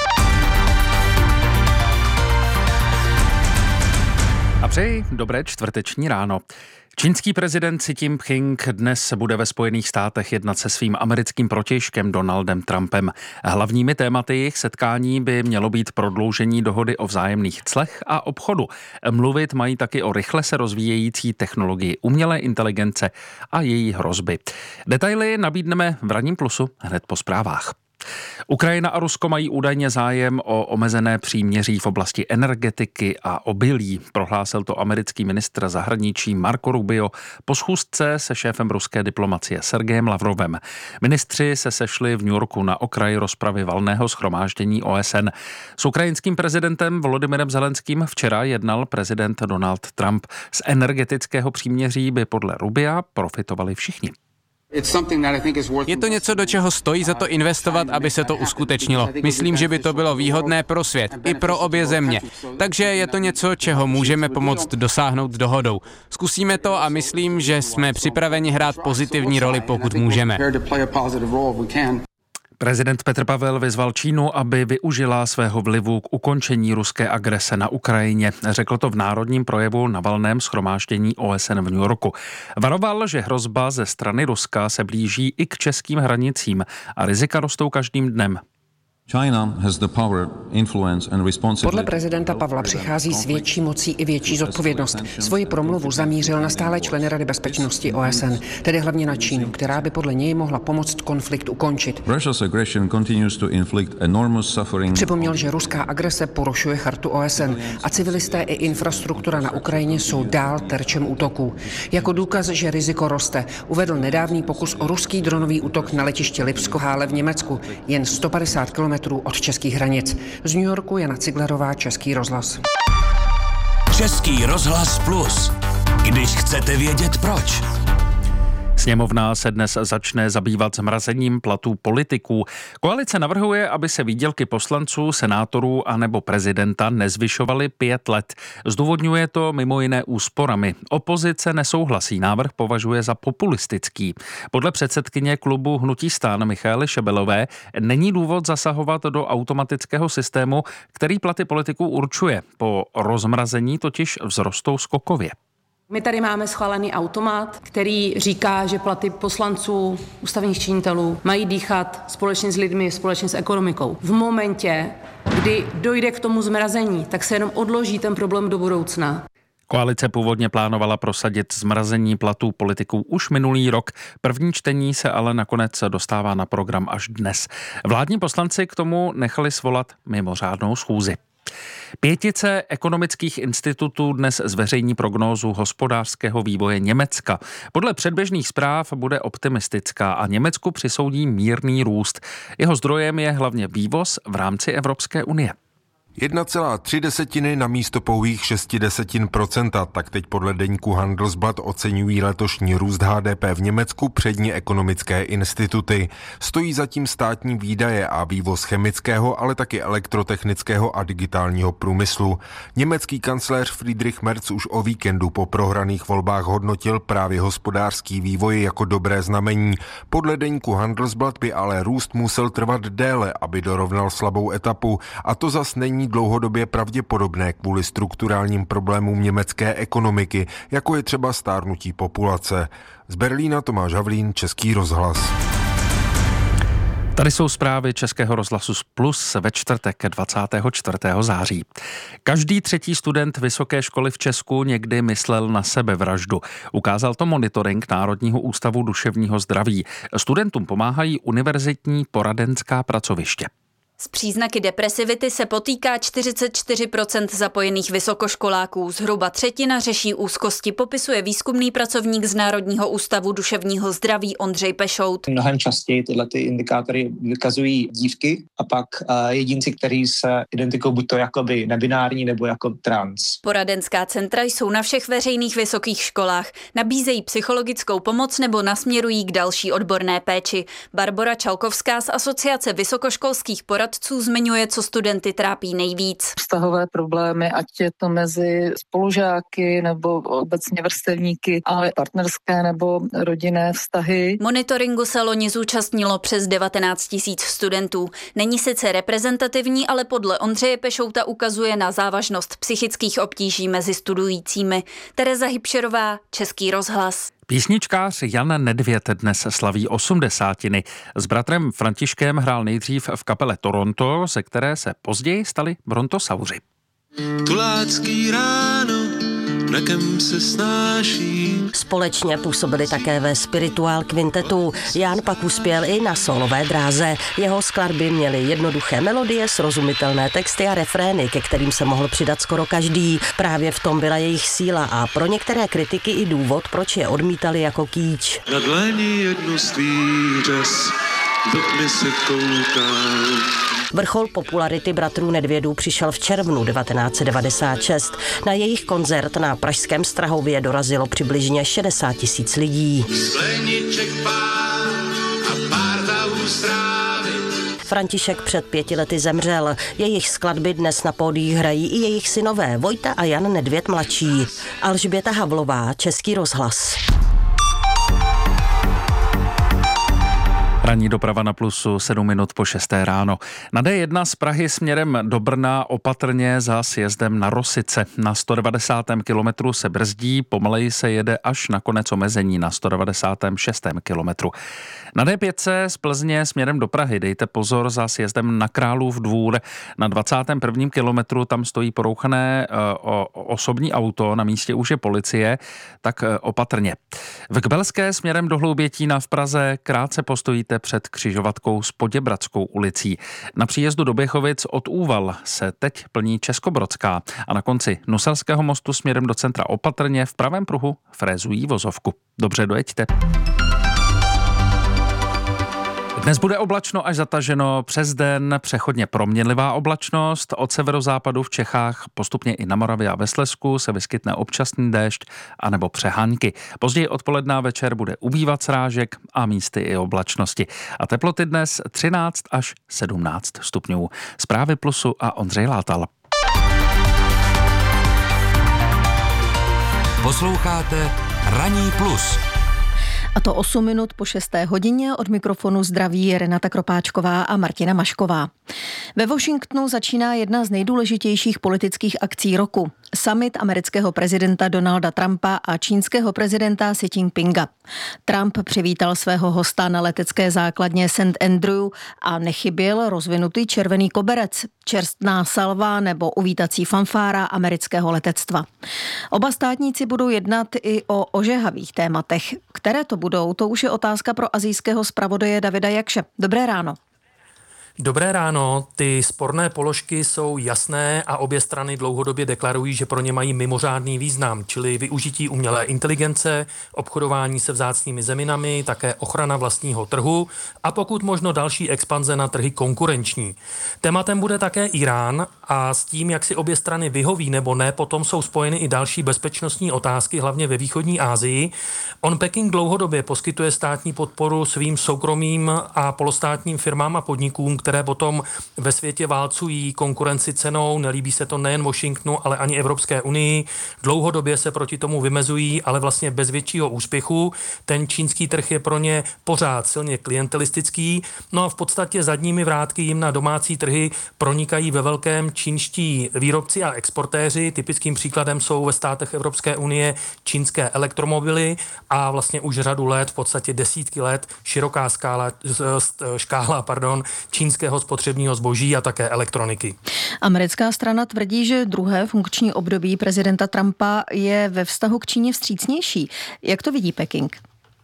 A přeji dobré čtvrteční ráno. Čínský prezident Xi Jinping dnes bude ve Spojených státech jednat se svým americkým protějškem Donaldem Trumpem. Hlavními tématy jejich setkání by mělo být prodloužení dohody o vzájemných clech a obchodu. Mluvit mají taky o rychle se rozvíjející technologii umělé inteligence a její hrozby. Detaily nabídneme v Ranním plusu hned po zprávách. Ukrajina a Rusko mají údajně zájem o omezené příměří v oblasti energetiky a obilí. Prohlásil to americký ministr zahraničí Marco Rubio po schůzce se šéfem ruské diplomacie Sergejem Lavrovem. Ministři se sešli v New Yorku na okraji rozpravy valného shromáždění O S N. S ukrajinským prezidentem Volodymyrem Zelenským včera jednal prezident Donald Trump. Z energetického příměří by podle Rubia profitovali všichni. Je to něco, do čeho stojí za to investovat, aby se to uskutečnilo. Myslím, že by to bylo výhodné pro svět, i pro obě země. Takže je to něco, čeho můžeme pomoct dosáhnout dohodou. Zkusíme to a myslím, že jsme připraveni hrát pozitivní roli, pokud můžeme. Prezident Petr Pavel vyzval Čínu, aby využila svého vlivu k ukončení ruské agrese na Ukrajině. Řekl to v národním projevu na valném shromáždění O S N v New Yorku. Varoval, že hrozba ze strany Ruska se blíží i k českým hranicím a rizika rostou každým dnem. Podle prezidenta Pavla přichází s větší mocí i větší zodpovědnost. Svoji promluvu zamířil na stále členy Rady bezpečnosti O S N, tedy hlavně na Čínu, která by podle něj mohla pomoct konflikt ukončit. Připomněl, že ruská agrese porušuje chartu O S N a civilisté i infrastruktura na Ukrajině jsou dál terčem útoků. Jako důkaz, že riziko roste, uvedl nedávný pokus o ruský dronový útok na letiště Lipsko-Hále v Německu, jen sto padesát kilometrů od českých hranic. Z New Yorku Jana Ciglerová, Český rozhlas. Český rozhlas Plus. Když chcete vědět proč. Sněmovna se dnes začne zabývat zmrazením platů politiků. Koalice navrhuje, aby se výdělky poslanců, senátorů a nebo prezidenta nezvyšovaly pět let. Zdůvodňuje to mimo jiné úsporami. Opozice nesouhlasí, návrh považuje za populistický. Podle předsedkyně klubu Hnutí STAN Michaely Šebelové není důvod zasahovat do automatického systému, který platy politiků určuje. Po rozmrazení totiž vzrostou skokově. My tady máme schválený automat, který říká, že platy poslanců, ústavních činitelů mají dýchat společně s lidmi, společně s ekonomikou. V momentě, kdy dojde k tomu zmrazení, tak se jenom odloží ten problém do budoucna. Koalice původně plánovala prosadit zmrazení platů politiků už minulý rok. První čtení se ale nakonec dostává na program až dnes. Vládní poslanci k tomu nechali svolat mimořádnou schůzi. Pětice ekonomických institutů dnes zveřejní prognózu hospodářského vývoje Německa. Podle předběžných zpráv bude optimistická a Německu přisoudí mírný růst. Jeho zdrojem je hlavně vývoz v rámci Evropské unie. jedna celá tři desetiny na místo pouhých šest desetin procenta, tak teď podle deníku Handelsblatt oceňují letošní růst H D P v Německu přední ekonomické instituty. Stojí zatím státní výdaje a vývoz chemického, ale taky elektrotechnického a digitálního průmyslu. Německý kancléř Friedrich Merz už o víkendu po prohraných volbách hodnotil právě hospodářský vývoj jako dobré znamení. Podle deníku Handelsblatt by ale růst musel trvat déle, aby dorovnal slabou etapu, a to zas není dlouhodobě pravděpodobné kvůli strukturálním problémům německé ekonomiky, jako je třeba stárnutí populace. Z Berlína Tomáš Havlín, Český rozhlas. Tady jsou zprávy Českého rozhlasu Plus ve čtvrtek dvacátého čtvrtého září. Každý třetí student vysoké školy v Česku někdy myslel na sebevraždu. Ukázal to monitoring Národního ústavu duševního zdraví. Studentům pomáhají univerzitní poradenská pracoviště. S příznaky depresivity se potýká čtyřicet čtyři procent zapojených vysokoškoláků. Zhruba třetina řeší úzkosti, popisuje výzkumný pracovník z Národního ústavu duševního zdraví Ondřej Pešout. Mnohem častěji tyhle ty indikátory vykazují dívky a pak uh, jedinci, kteří se identifikují buď to jakoby nebinární nebo jako trans. Poradenská centra jsou na všech veřejných vysokých školách. Nabízejí psychologickou pomoc nebo nasměrují k další odborné péči. Barbora Čalkovská z Asociace vysokoškolských poradců zmiňuje, co studenty trápí nejvíc. Vztahové problémy, ať je to mezi spolužáky nebo obecně vrstevníky, ale partnerské nebo rodinné vztahy. Monitoringu se loni zúčastnilo přes devatenáct tisíc studentů. Není sice reprezentativní, ale podle Ondřeje Pešouta ukazuje na závažnost psychických obtíží mezi studujícími. Tereza Hybšerová, Český rozhlas. Písničkář Jan Nedvěd dnes slaví osmdesátiny. S bratrem Františkem hrál nejdřív v kapele Toronto, ze které se později stali Brontosauři. Tulácký ráno, mrakem se snáší. Společně působili také ve Spirituál kvintetu. Jan pak uspěl i na solové dráze. Jeho skladby měly jednoduché melodie, srozumitelné texty a refrény, ke kterým se mohl přidat skoro každý. Právě v tom byla jejich síla a pro některé kritiky i důvod, proč je odmítali jako kýč. Na dlani jednu z tvých řas, do tmy se koukám. Vrchol popularity bratrů Nedvědů přišel v červnu devatenáct set devadesát šest. Na jejich koncert na pražském Strahově dorazilo přibližně šedesát tisíc lidí. František před pěti lety zemřel. Jejich skladby dnes na pódiích hrají i jejich synové Vojta a Jan Nedvěd mladší. Alžběta Havlová, Český rozhlas. Ranní doprava na Plusu, sedm minut po šesté ráno. Na D jedna z Prahy směrem do Brna opatrně za sjezdem na Rosice. Na sto devadesátém kilometru se brzdí, pomaleji se jede až na konec omezení na sto devadesátém šestém kilometru. Na D pět z Plzně směrem do Prahy dejte pozor za sjezdem na Králův Dvůr. Na dvacátém prvním kilometru tam stojí porouchané o, osobní auto, na místě už je policie, tak opatrně. V Kbelské směrem do Hloubětína v Praze krátce postojíte před křižovatkou s Poděbradskou ulicí. Na příjezdu do Běchovic od Úval se teď plní Českobrodská a na konci Nuselského mostu směrem do centra opatrně v pravém pruhu frézují vozovku. Dobře, dojeďte. Dnes bude oblačno až zataženo přes den, přechodně proměnlivá oblačnost. Od severozápadu v Čechách, postupně i na Moravě a ve Slezsku se vyskytne občasný déšť anebo přehánky. Později odpoledne večer bude ubývat srážek a místy i oblačnosti. A teploty dnes třináct až sedmnáct stupňů. Zprávy Plusu a Ondřej Látal. Posloucháte Ranní plus. A to osm minut po šesté hodině. Od mikrofonu zdraví Renata Kropáčková a Martina Mašková. Ve Washingtonu začíná jedna z nejdůležitějších politických akcí roku. Summit amerického prezidenta Donalda Trumpa a čínského prezidenta Xi Jinpinga. Trump přivítal svého hosta na letecké základně Saint Andrew a nechyběl rozvinutý červený koberec, čerstvá salva nebo uvítací fanfára amerického letectva. Oba státníci budou jednat i o ožehavých tématech. Které to budou, to už je otázka pro asijského zpravodaje Davida Jakše. Dobré ráno. Dobré ráno, ty sporné položky jsou jasné a obě strany dlouhodobě deklarují, že pro ně mají mimořádný význam, čili využití umělé inteligence, obchodování se vzácnými zeminami, také ochrana vlastního trhu a pokud možno další expanze na trhy konkurenční. Tématem bude také Irán a s tím, jak si obě strany vyhoví nebo ne, potom jsou spojeny i další bezpečnostní otázky, hlavně ve východní Asii. On Peking dlouhodobě poskytuje státní podporu svým soukromým a polostátním firmám a podnikům, které potom ve světě válcují konkurenci cenou, nelíbí se to nejen Washingtonu, ale ani Evropské unii. Dlouhodobě se proti tomu vymezují, ale vlastně bez většího úspěchu. Ten čínský trh je pro ně pořád silně klientelistický, no a v podstatě zadními vrátky jim na domácí trhy pronikají ve velkém čínští výrobci a exportéři. Typickým příkladem jsou ve státech Evropské unie čínské elektromobily a vlastně už řadu let, v podstatě desítky let, široká skála, škála pardon, čínského spotřebního zboží a také elektroniky. Americká strana tvrdí, že druhé funkční období prezidenta Trumpa je ve vztahu k Číně vstřícnější. Jak to vidí Peking?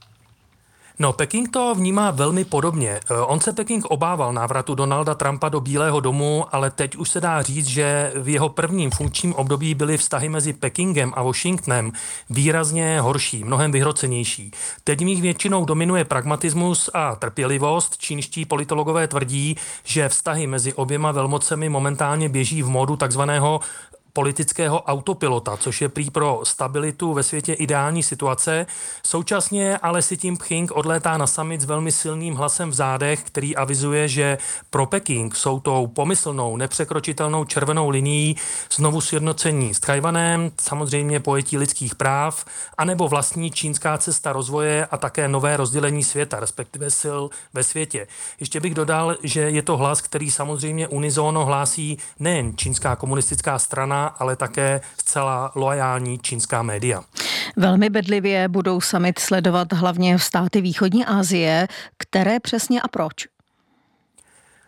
No, Peking to vnímá velmi podobně. On se Peking obával návratu Donalda Trumpa do Bílého domu, ale teď už se dá říct, že v jeho prvním funkčním období byly vztahy mezi Pekingem a Washingtonem výrazně horší, mnohem vyhrocenější. Teď v nich většinou dominuje pragmatismus a trpělivost. Čínští politologové tvrdí, že vztahy mezi oběma velmocemi momentálně běží v módu takzvaného politického autopilota, což je prý pro stabilitu ve světě ideální situace. Současně ale Xi Jinping odlétá na summit s velmi silným hlasem v zádech, který avizuje, že pro Peking jsou tou pomyslnou, nepřekročitelnou červenou linií znovu sjednocení s Tchajwanem, samozřejmě pojetí lidských práv, anebo vlastní čínská cesta rozvoje a také nové rozdělení světa, respektive sil ve světě. Ještě bych dodal, že je to hlas, který samozřejmě unisono hlásí nejen čínská komunistická strana, ale také zcela loajální čínská média. Velmi bedlivě budou summit sledovat hlavně státy východní Asie. Které přesně a proč?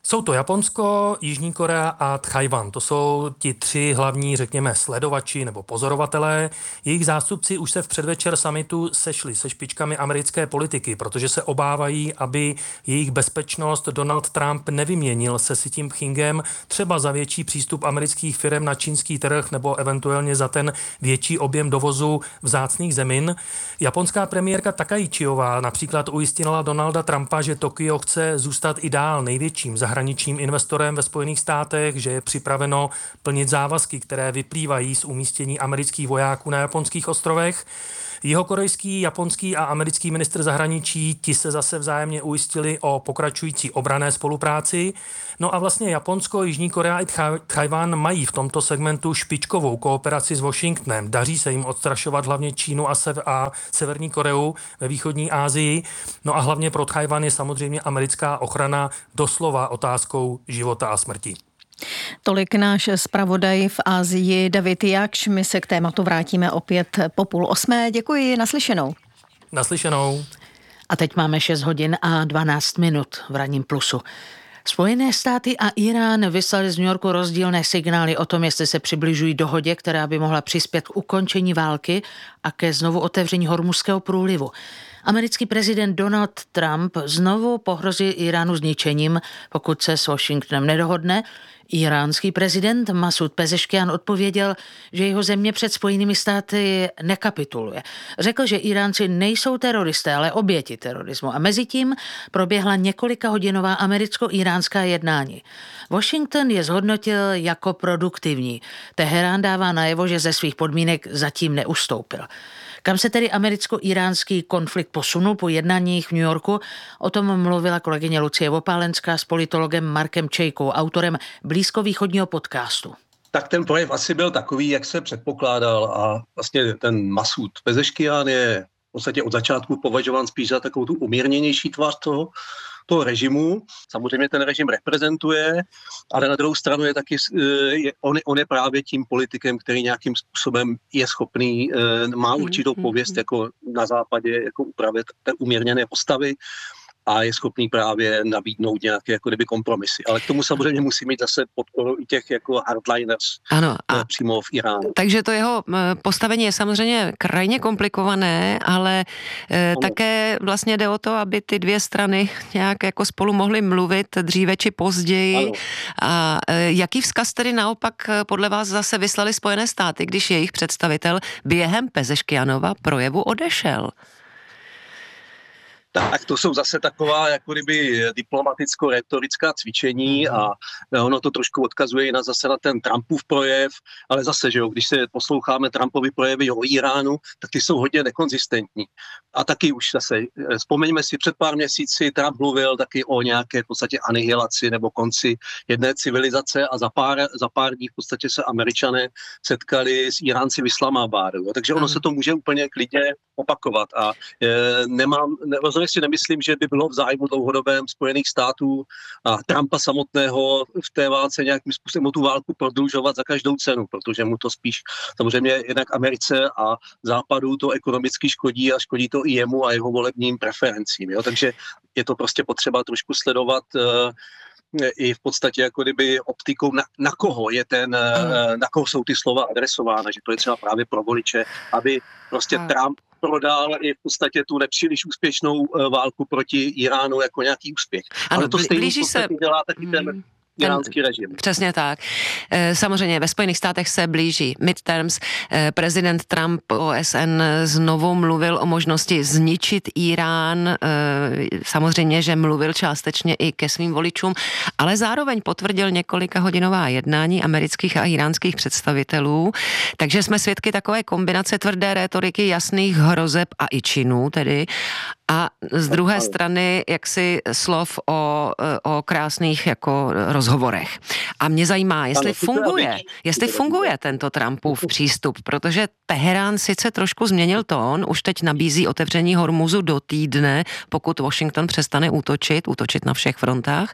Jsou to Japonsko, Jižní Korea a Tchaj-wan. To jsou ti tři hlavní, řekněme, sledovači nebo pozorovatelé. Jejich zástupci už se v předvečer summitu sešli se špičkami americké politiky, protože se obávají, aby jejich bezpečnost Donald Trump nevyměnil se Xi Jinpingem třeba za větší přístup amerických firm na čínský trh nebo eventuálně za ten větší objem dovozu vzácných zemin. Japonská premiérka Takaichiová například ujistila Donalda Trumpa, že Tokio chce zůstat i dál největším zahraničním investorem ve Spojených státech, že je připraveno plnit závazky, které vyplývají z umístění amerických vojáků na japonských ostrovech. Jihokorejský, japonský a americký ministr zahraničí, ti se zase vzájemně ujistili o pokračující obranné spolupráci. No a vlastně Japonsko, Jižní Korea i Tchaj-wan mají v tomto segmentu špičkovou kooperaci s Washingtonem. Daří se jim odstrašovat hlavně Čínu a, sever- a Severní Koreu ve východní Asii. No a hlavně pro Tchaj-wan je samozřejmě americká ochrana doslova otázkou života a smrti. Tolik náš zpravodaj v Asii David Jakš. My se k tématu vrátíme opět po půl osmé. Děkuji, naslyšenou. Naslyšenou. A teď máme šest hodin a dvanáct minut v ranním plusu. Spojené státy a Irán vyslali z New Yorku rozdílné signály o tom, jestli se přibližují dohodě, která by mohla přispět k ukončení války a ke znovu otevření Hormuzského průlivu. Americký prezident Donald Trump znovu pohrozil Iránu zničením, pokud se s Washingtonem nedohodne. Iránský prezident Masud Pezeškian odpověděl, že jeho země před Spojenými státy nekapituluje. Řekl, že Iránci nejsou teroristé, ale oběti terorismu. A mezitím proběhla několika hodinová americko-iránská jednání. Washington je zhodnotil jako produktivní. Teherán dává najevo, že ze svých podmínek zatím neustoupil. Kam se tedy americko-iránský konflikt posunul po jednáních v New Yorku? O tom mluvila kolegyně Lucie Vopálenská s politologem Markem Čejkou, autorem blízkovýchodního podcastu. Tak ten projev asi byl takový, jak se předpokládal, a vlastně ten Masud Pezeškian je v podstatě od začátku považován spíš za takovou tu umírněnější tvář toho, toho režimu. Samozřejmě ten režim reprezentuje, ale na druhou stranu je taky, je, on, on je právě tím politikem, který nějakým způsobem je schopný, má určitou pověst jako na západě, jako upravit té umírněné postavy a je schopný právě nabídnout nějaké jako kdyby kompromisy. Ale k tomu samozřejmě musí mít zase podporu i těch jako hardliners ano, a přímo v Iránu. Takže to jeho postavení je samozřejmě krajně komplikované, ale ano. Také vlastně jde o to, aby ty dvě strany nějak jako spolu mohly mluvit dříve či později. Ano. A jaký vzkaz tedy naopak podle vás zase vyslali Spojené státy, když jejich představitel během Pezeškianova projevu odešel? Tak to jsou zase taková jako kdyby diplomaticko-retorická cvičení a ono to trošku odkazuje i na zase na ten Trumpův projev, ale zase, že jo, když se posloucháme Trumpovy projevy o Iránu, tak ty jsou hodně nekonzistentní. A taky už zase, vzpomeňme si, před pár měsíci Trump mluvil taky o nějaké v podstatě anihilaci nebo konci jedné civilizace a za pár, za pár dní v podstatě se Američané setkali s Iránci v Islamabadu. Takže ono se to může úplně klidně opakovat a e, nemám, rozhodně si nemyslím, že by bylo v zájmu dlouhodobém Spojených států a Trumpa samotného v té válce nějakým způsobem tu válku prodlužovat za každou cenu, protože mu to spíš samozřejmě jednak Americe a Západu to ekonomicky škodí a škodí to i jemu a jeho volebním preferencím. Jo? Takže je to prostě potřeba trošku sledovat uh, i v podstatě jako kdyby optikou, na, na koho je ten, mm. na koho jsou ty slova adresována, že to je třeba právě pro voliče, aby prostě mm. Trump prodal i v podstatě tu nepříliš úspěšnou válku proti Iránu jako nějaký úspěch. Ano, ale to stejný se... dělá taky ten iránský režim. Přesně tak. Samozřejmě ve Spojených státech se blíží midterms. Prezident Trump O S N znovu mluvil o možnosti zničit Irán. Samozřejmě, že mluvil částečně i ke svým voličům, ale zároveň potvrdil několika hodinová jednání amerických a iránských představitelů. Takže jsme svědky takové kombinace tvrdé rétoriky, jasných hrozeb a i činů tedy. A z druhé strany jaksi slov o, o krásných jako rozhovorech. A mě zajímá, jestli funguje, jestli funguje tento Trumpův přístup, protože Teherán sice trošku změnil tón, už teď nabízí otevření Hormuzu do týdne, pokud Washington přestane útočit, útočit na všech frontách,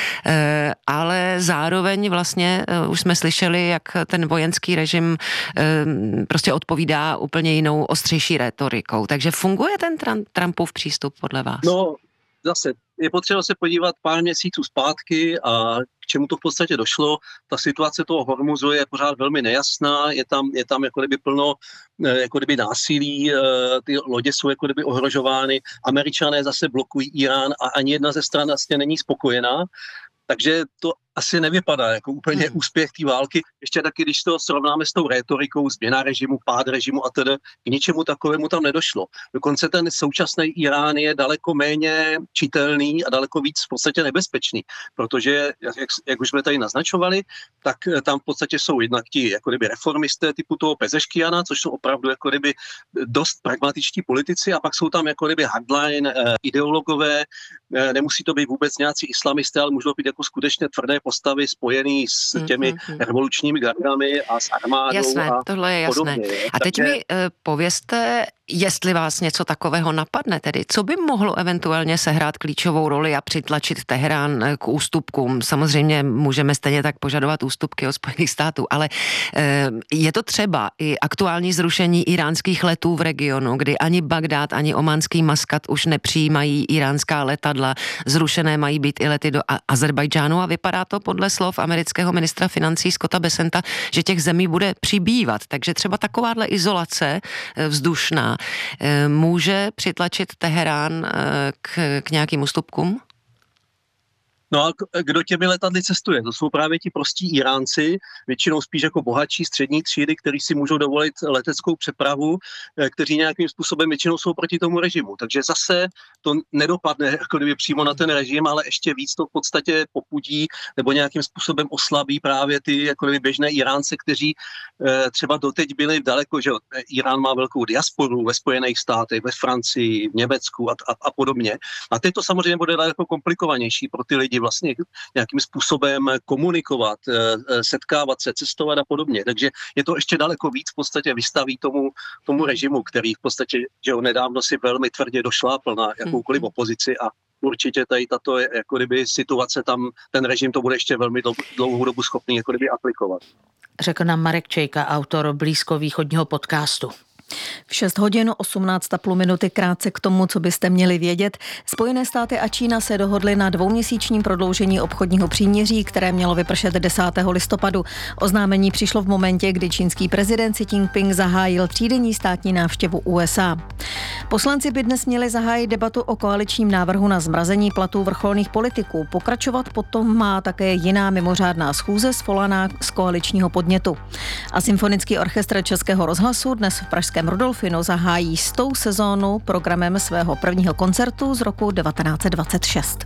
ale zároveň vlastně už jsme slyšeli, jak ten vojenský režim prostě odpovídá úplně jinou ostřejší rétorikou. Takže funguje ten Trumpův přístup podle vás? No, zase je potřeba se podívat pár měsíců zpátky a k čemu to v podstatě došlo. Ta situace toho Hormuzu je pořád velmi nejasná, je tam, je tam jako kdyby plno jako kdyby násilí, ty lodě jsou jako kdyby ohrožovány, Američané zase blokují Irán a ani jedna ze stran vlastně není spokojená. Takže to asi nevypadá jako úplně hmm. úspěch té války. Ještě taky, když to srovnáme s tou rétorikou, změna režimu, pád režimu a tedy, k ničemu takovému tam nedošlo. Dokonce ten současný Irán je daleko méně čitelný a daleko víc v podstatě nebezpečný, protože, jak, jak už jsme tady naznačovali, tak tam v podstatě jsou jednak ti jako kdyby reformisté typu toho Pezeškiana, což jsou opravdu jako kdyby dost pragmatičtí politici, a pak jsou tam jako kdyby hardline eh, ideologové, eh, nemusí to být vůbec nějací islamisté, ale můžou být jako skutečně tvrdé postavy spojený s těmi hmm, hmm. revolučními gardami a s armádou. Jasné, a tohle je jasné. Podobně. A teď Takže... mi uh, povězte, jestli vás něco takového napadne, tedy co by mohlo eventuálně sehrát klíčovou roli a přitlačit Teherán k ústupkům. Samozřejmě můžeme stejně tak požadovat ústupky od Spojených států, ale uh, je to třeba i aktuální zrušení iránských letů v regionu, kdy ani Bagdád, ani ománský Maskat už nepřijímají iránská letadla, zrušené mají být i lety do Azerbajdžánu a vypadá to podle slov amerického ministra financí Scotta Bessenta, že těch zemí bude přibývat. Takže třeba takováhle izolace vzdušná může přitlačit Teherán k, k nějakým ústupkům? No a kdo těmi letadly cestuje? To jsou právě ti prostí Iránci, většinou spíš jako bohatší střední třídy, kteří si můžou dovolit leteckou přepravu, kteří nějakým způsobem většinou jsou proti tomu režimu. Takže zase to nedopadne jako kdyby přímo na ten režim, ale ještě víc to v podstatě popudí nebo nějakým způsobem oslabí právě ty jako kdyby běžné Iránce, kteří třeba doteď byli daleko, že Irán má velkou diasporu ve Spojených státech, ve Francii, v Německu a, a, a podobně. A teď to samozřejmě bude daleko komplikovanější pro ty lidi vlastně nějakým způsobem komunikovat, setkávat se, cestovat a podobně. Takže je to ještě daleko víc v podstatě vystaví tomu, tomu režimu, který v podstatě, že nedávno si velmi tvrdě došlápl na jakoukoliv opozici a určitě tady tato jako kdyby situace tam, ten režim to bude ještě velmi dlouhou dobu schopný jako kdyby aplikovat. Řekl nám Marek Čejka, autor blízkovýchodního podcastu. V šest hodin osmnáct a půl minuty krátce k tomu, co byste měli vědět. Spojené státy a Čína se dohodly na dvouměsíčním prodloužení obchodního příměří, které mělo vypršet desátého listopadu. Oznámení přišlo v momentě, kdy čínský prezident Xi Jinping zahájil třídenní státní návštěvu U S A. Poslanci by dnes měli zahájit debatu o koaličním návrhu na zmrazení platů vrcholných politiků. Pokračovat potom má také jiná mimořádná schůze svolaná z koaličního podnětu. A Symfonický orchestr Českého rozhlasu dnes v pražském Rudolfinu zahájí stou sezónu programem svého prvního koncertu z roku devatenáct set dvacet šest.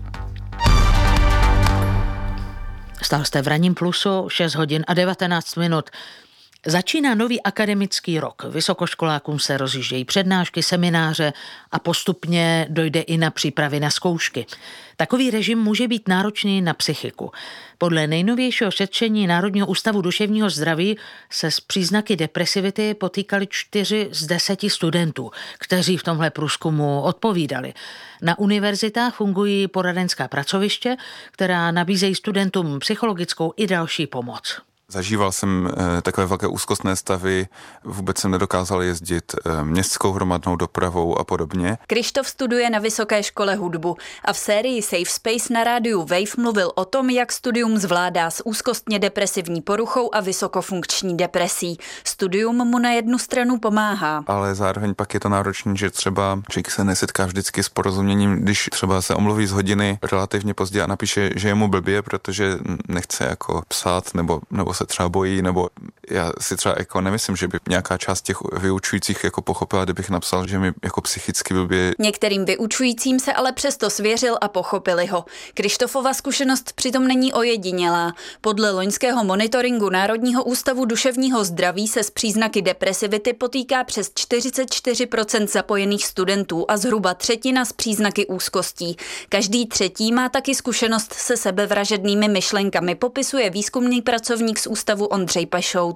Stál jste v Ranním plusu, šest hodin a devatenáct minut. Začíná nový akademický rok. Vysokoškolákům se rozjíždějí přednášky, semináře a postupně dojde i na přípravy na zkoušky. Takový režim může být náročný na psychiku. Podle nejnovějšího šetření Národního ústavu duševního zdraví se s příznaky depresivity potýkali čtyři z deseti studentů, kteří v tomhle průzkumu odpovídali. Na univerzitách fungují poradenská pracoviště, která nabízejí studentům psychologickou i další pomoc. Zažíval jsem e, takové velké úzkostné stavy, vůbec jsem nedokázal jezdit e, městskou hromadnou dopravou a podobně. Krištof studuje na Vysoké škole hudbu a v sérii Safe Space na rádiu Wave mluvil o tom, jak studium zvládá s úzkostně depresivní poruchou a vysokofunkční depresí. Studium mu na jednu stranu pomáhá. Ale zároveň pak je to náročné, že třeba člověk se nesetká vždycky s porozuměním, když třeba se omluví z hodiny relativně pozdě a napíše, že je mu blbě, protože nechce jako psát nebo, nebo se třeba bojí, nebo já si třeba jako nemyslím, že by nějaká část těch vyučujících jako pochopila, kdybych napsal, že mi jako psychicky blbě. Některým vyučujícím se ale přesto svěřil a pochopili ho. Krištofova zkušenost přitom není ojedinělá. Podle loňského monitoringu Národního ústavu duševního zdraví se s příznaky depresivity potýká přes čtyřicet čtyři procent zapojených studentů a zhruba třetina s příznaky úzkostí. Každý třetí má taky zkušenost se sebevražednými myšlenkami, popisuje výzkumný pracovník z ústavu Ondřej Pešout.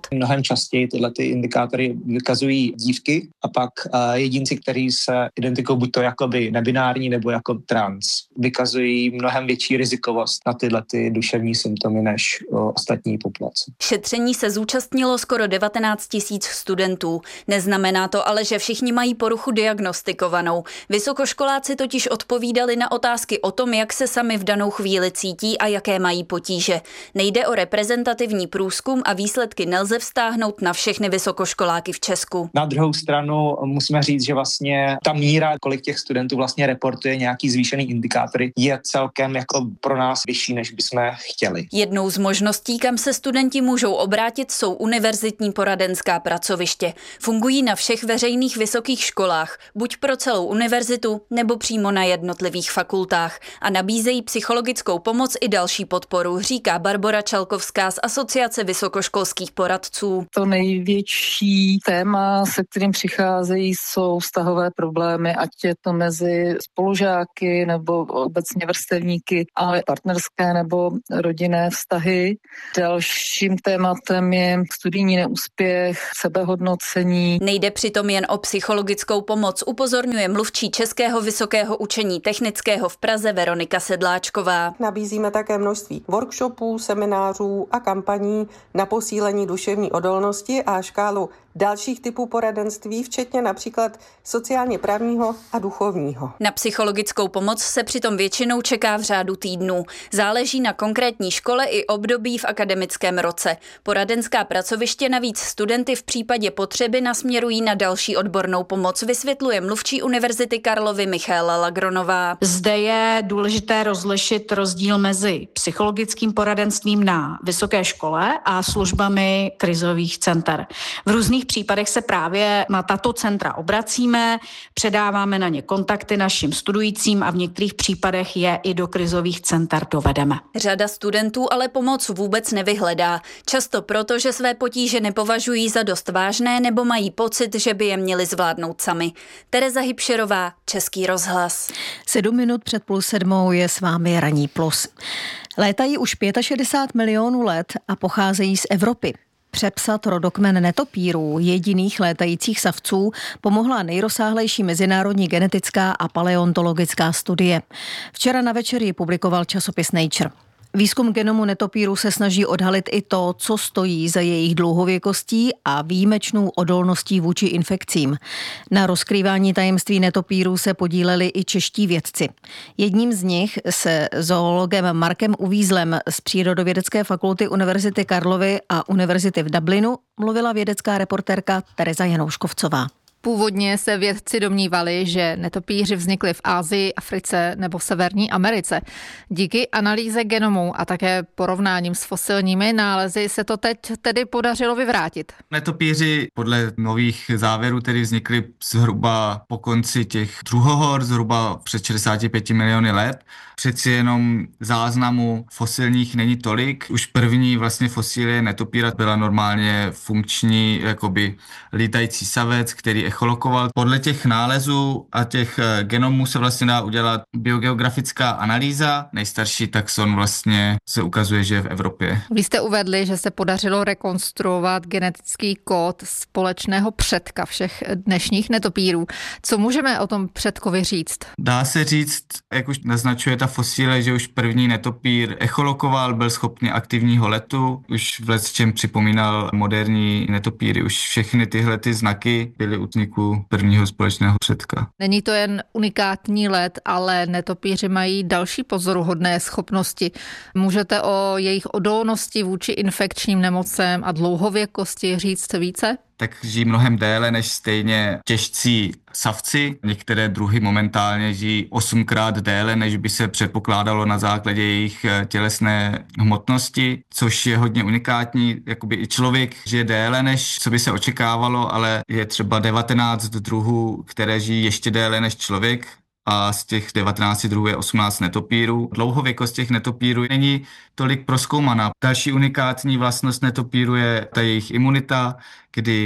zvládnout. Mnohem častěji tyhle ty indikátory vykazují dívky a pak uh, jedinci, kteří se identifikují buď to jakoby nebinární nebo jako trans, vykazují mnohem větší rizikovost na tyhle ty duševní symptomy než uh, ostatní populace. Šetření se zúčastnilo skoro devatenáct tisíc studentů. Neznamená to ale, že všichni mají poruchu diagnostikovanou. Vysokoškoláci totiž odpovídali na otázky o tom, jak se sami v danou chvíli cítí a jaké mají potíže. Nejde o reprezentativní průzkum a výsledky nelze vztáhnout na všechny vysokoškoláky v Česku. Na druhou stranu musíme říct, že vlastně ta míra, kolik těch studentů vlastně reportuje nějaký zvýšený indikátory, je celkem jako pro nás vyšší, než bychom chtěli. Jednou z možností, kam se studenti můžou obrátit, jsou univerzitní poradenská pracoviště. Fungují na všech veřejných vysokých školách, buď pro celou univerzitu, nebo přímo na jednotlivých fakultách a nabízejí psychologickou pomoc i další podporu, říká Barbora Čalkovská z Asociace vysokoškolských poradců. To největší téma, se kterým přicházejí, jsou vztahové problémy, ať je to mezi spolužáky nebo obecně vrstevníky, ale partnerské nebo rodinné vztahy. Dalším tématem je studijní neúspěch, sebehodnocení. Nejde přitom jen o psychologickou pomoc, upozorňuje mluvčí Českého vysokého učení technického v Praze Veronika Sedláčková. Nabízíme také množství workshopů, seminářů a kampaní na posílení duševní odolnosti a škálu dalších typů poradenství, včetně například sociálně právního a duchovního. Na psychologickou pomoc se přitom většinou čeká v řádu týdnů. Záleží na konkrétní škole i období v akademickém roce. Poradenská pracoviště navíc studenty v případě potřeby nasměrují na další odbornou pomoc, vysvětluje mluvčí Univerzity Karlovy Michaela Lagronová. Zde je důležité rozlišit rozdíl mezi psychologickým poradenstvím na vysoké škole a službami krizových center. V různých případech se právě na tato centra obracíme, předáváme na ně kontakty našim studujícím a v některých případech je i do krizových center dovedeme. Řada studentů ale pomoc vůbec nevyhledá. Často proto, že své potíže nepovažují za dost vážné nebo mají pocit, že by je měli zvládnout sami. Tereza Hybšerová, Český rozhlas. Sedm minut před půl sedmou je s vámi Ranní plus. Létají už šedesát pět milionů let a pocházejí z Evropy. Přepsat rodokmen netopírů, jediných létajících savců, pomohla nejrozsáhlejší mezinárodní genetická a paleontologická studie. Včera na večer ji publikoval časopis Nature. Výzkum genomu netopírů se snaží odhalit i to, co stojí za jejich dlouhověkostí a výjimečnou odolností vůči infekcím. Na rozkrývání tajemství netopírů se podíleli i čeští vědci. Jedním z nich se zoologem Markem Uvízlem z Přírodovědecké fakulty Univerzity Karlovy a Univerzity v Dublinu mluvila vědecká reportérka Tereza Janouškovcová. Původně se vědci domnívali, že netopíři vznikli v Asii, Africe nebo Severní Americe. Díky analýze genomu a také porovnáním s fosilními nálezy se to teď tedy podařilo vyvrátit. Netopíři podle nových závěrů tedy vznikli zhruba po konci těch druhohor, zhruba před šedesát pět miliony let. Přeci jenom záznamu fosilních není tolik. Už první vlastně fosílie netopíra byla normálně funkční jakoby lítající savec, který echolokoval. Podle těch nálezů a těch genomů se vlastně dá udělat biogeografická analýza. Nejstarší taxon vlastně se ukazuje, že je v Evropě. Vy jste uvedli, že se podařilo rekonstruovat genetický kód společného předka všech dnešních netopírů. Co můžeme o tom předkovi říct? Dá se říct, jak už naznačuje ta fosíle, že už první netopír echolokoval, byl schopný aktivního letu, už v lecčem připomínal moderní netopíry. Už všechny tyhle ty znaky byly u vzniku prvního společného předka. Není to jen unikátní let, ale netopíři mají další pozoruhodné schopnosti. Můžete o jejich odolnosti vůči infekčním nemocem a dlouhověkosti říct více? Tak žijí mnohem déle než stejně těžcí savci. Některé druhy momentálně žijí osmkrát déle, než by se předpokládalo na základě jejich tělesné hmotnosti, což je hodně unikátní. Jakoby i člověk žije déle, než co by se očekávalo, ale je třeba devatenáct druhů, které žijí ještě déle než člověk. A z těch devatenácti druhů je osmnáct netopírů. Dlouhověkost těch netopírů není tolik prozkoumaná. Další unikátní vlastnost netopíru je ta jejich imunita, kdy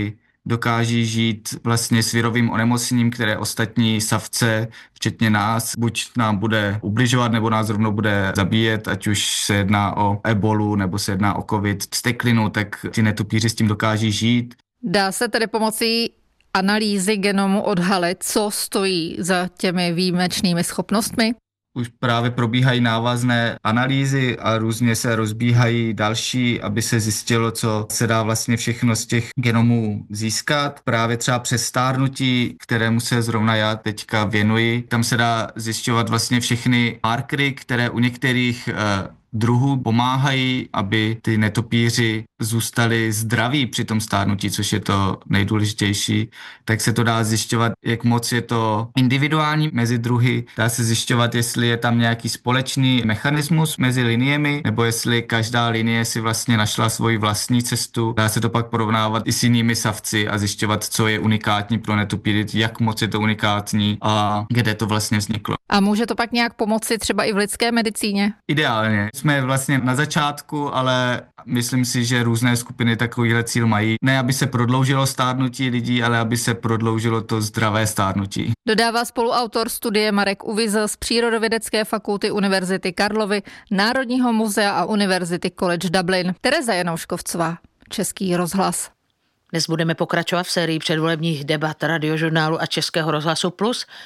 dokáží žít vlastně s virovým onemocněním, které ostatní savce, včetně nás, buď nám bude ubližovat, nebo nás rovnou bude zabíjet, ať už se jedná o ebolu, nebo se jedná o covid, vzteklinu, tak ty netopíři s tím dokáží žít. Dá se tedy pomocí analýzy genomu odhalit, co stojí za těmi výjimečnými schopnostmi? Už právě probíhají návazné analýzy a různě se rozbíhají další, aby se zjistilo, co se dá vlastně všechno z těch genomů získat. Právě třeba přes stárnutí, kterému se zrovna já teďka věnuji, tam se dá zjišťovat vlastně všechny markery, které u některých eh, druhů pomáhají, aby ty netopíři zůstali zdraví při tom stárnutí, což je to nejdůležitější, tak se to dá zjišťovat, jak moc je to individuální mezi druhy. Dá se zjišťovat, jestli je tam nějaký společný mechanismus mezi liniemi, nebo jestli každá linie si vlastně našla svoji vlastní cestu. Dá se to pak porovnávat i s jinými savci a zjišťovat, co je unikátní pro netopíry, jak moc je to unikátní a kde to vlastně vzniklo. A může to pak nějak pomoci třeba i v lidské medicíně? Ideálně. Jsme vlastně na začátku, ale myslím si, že různé skupiny takovýhle cíl mají. Ne, aby se prodloužilo stárnutí lidí, ale aby se prodloužilo to zdravé stárnutí. Dodává spoluautor studie Marek Uvízl z Přírodovědecké fakulty Univerzity Karlovy, Národního muzea a Univerzity College Dublin. Tereza Janouškovcová, Český rozhlas. Dnes budeme pokračovat v sérii předvolebních debat Radiožurnálu a Českého rozhlasu Plus.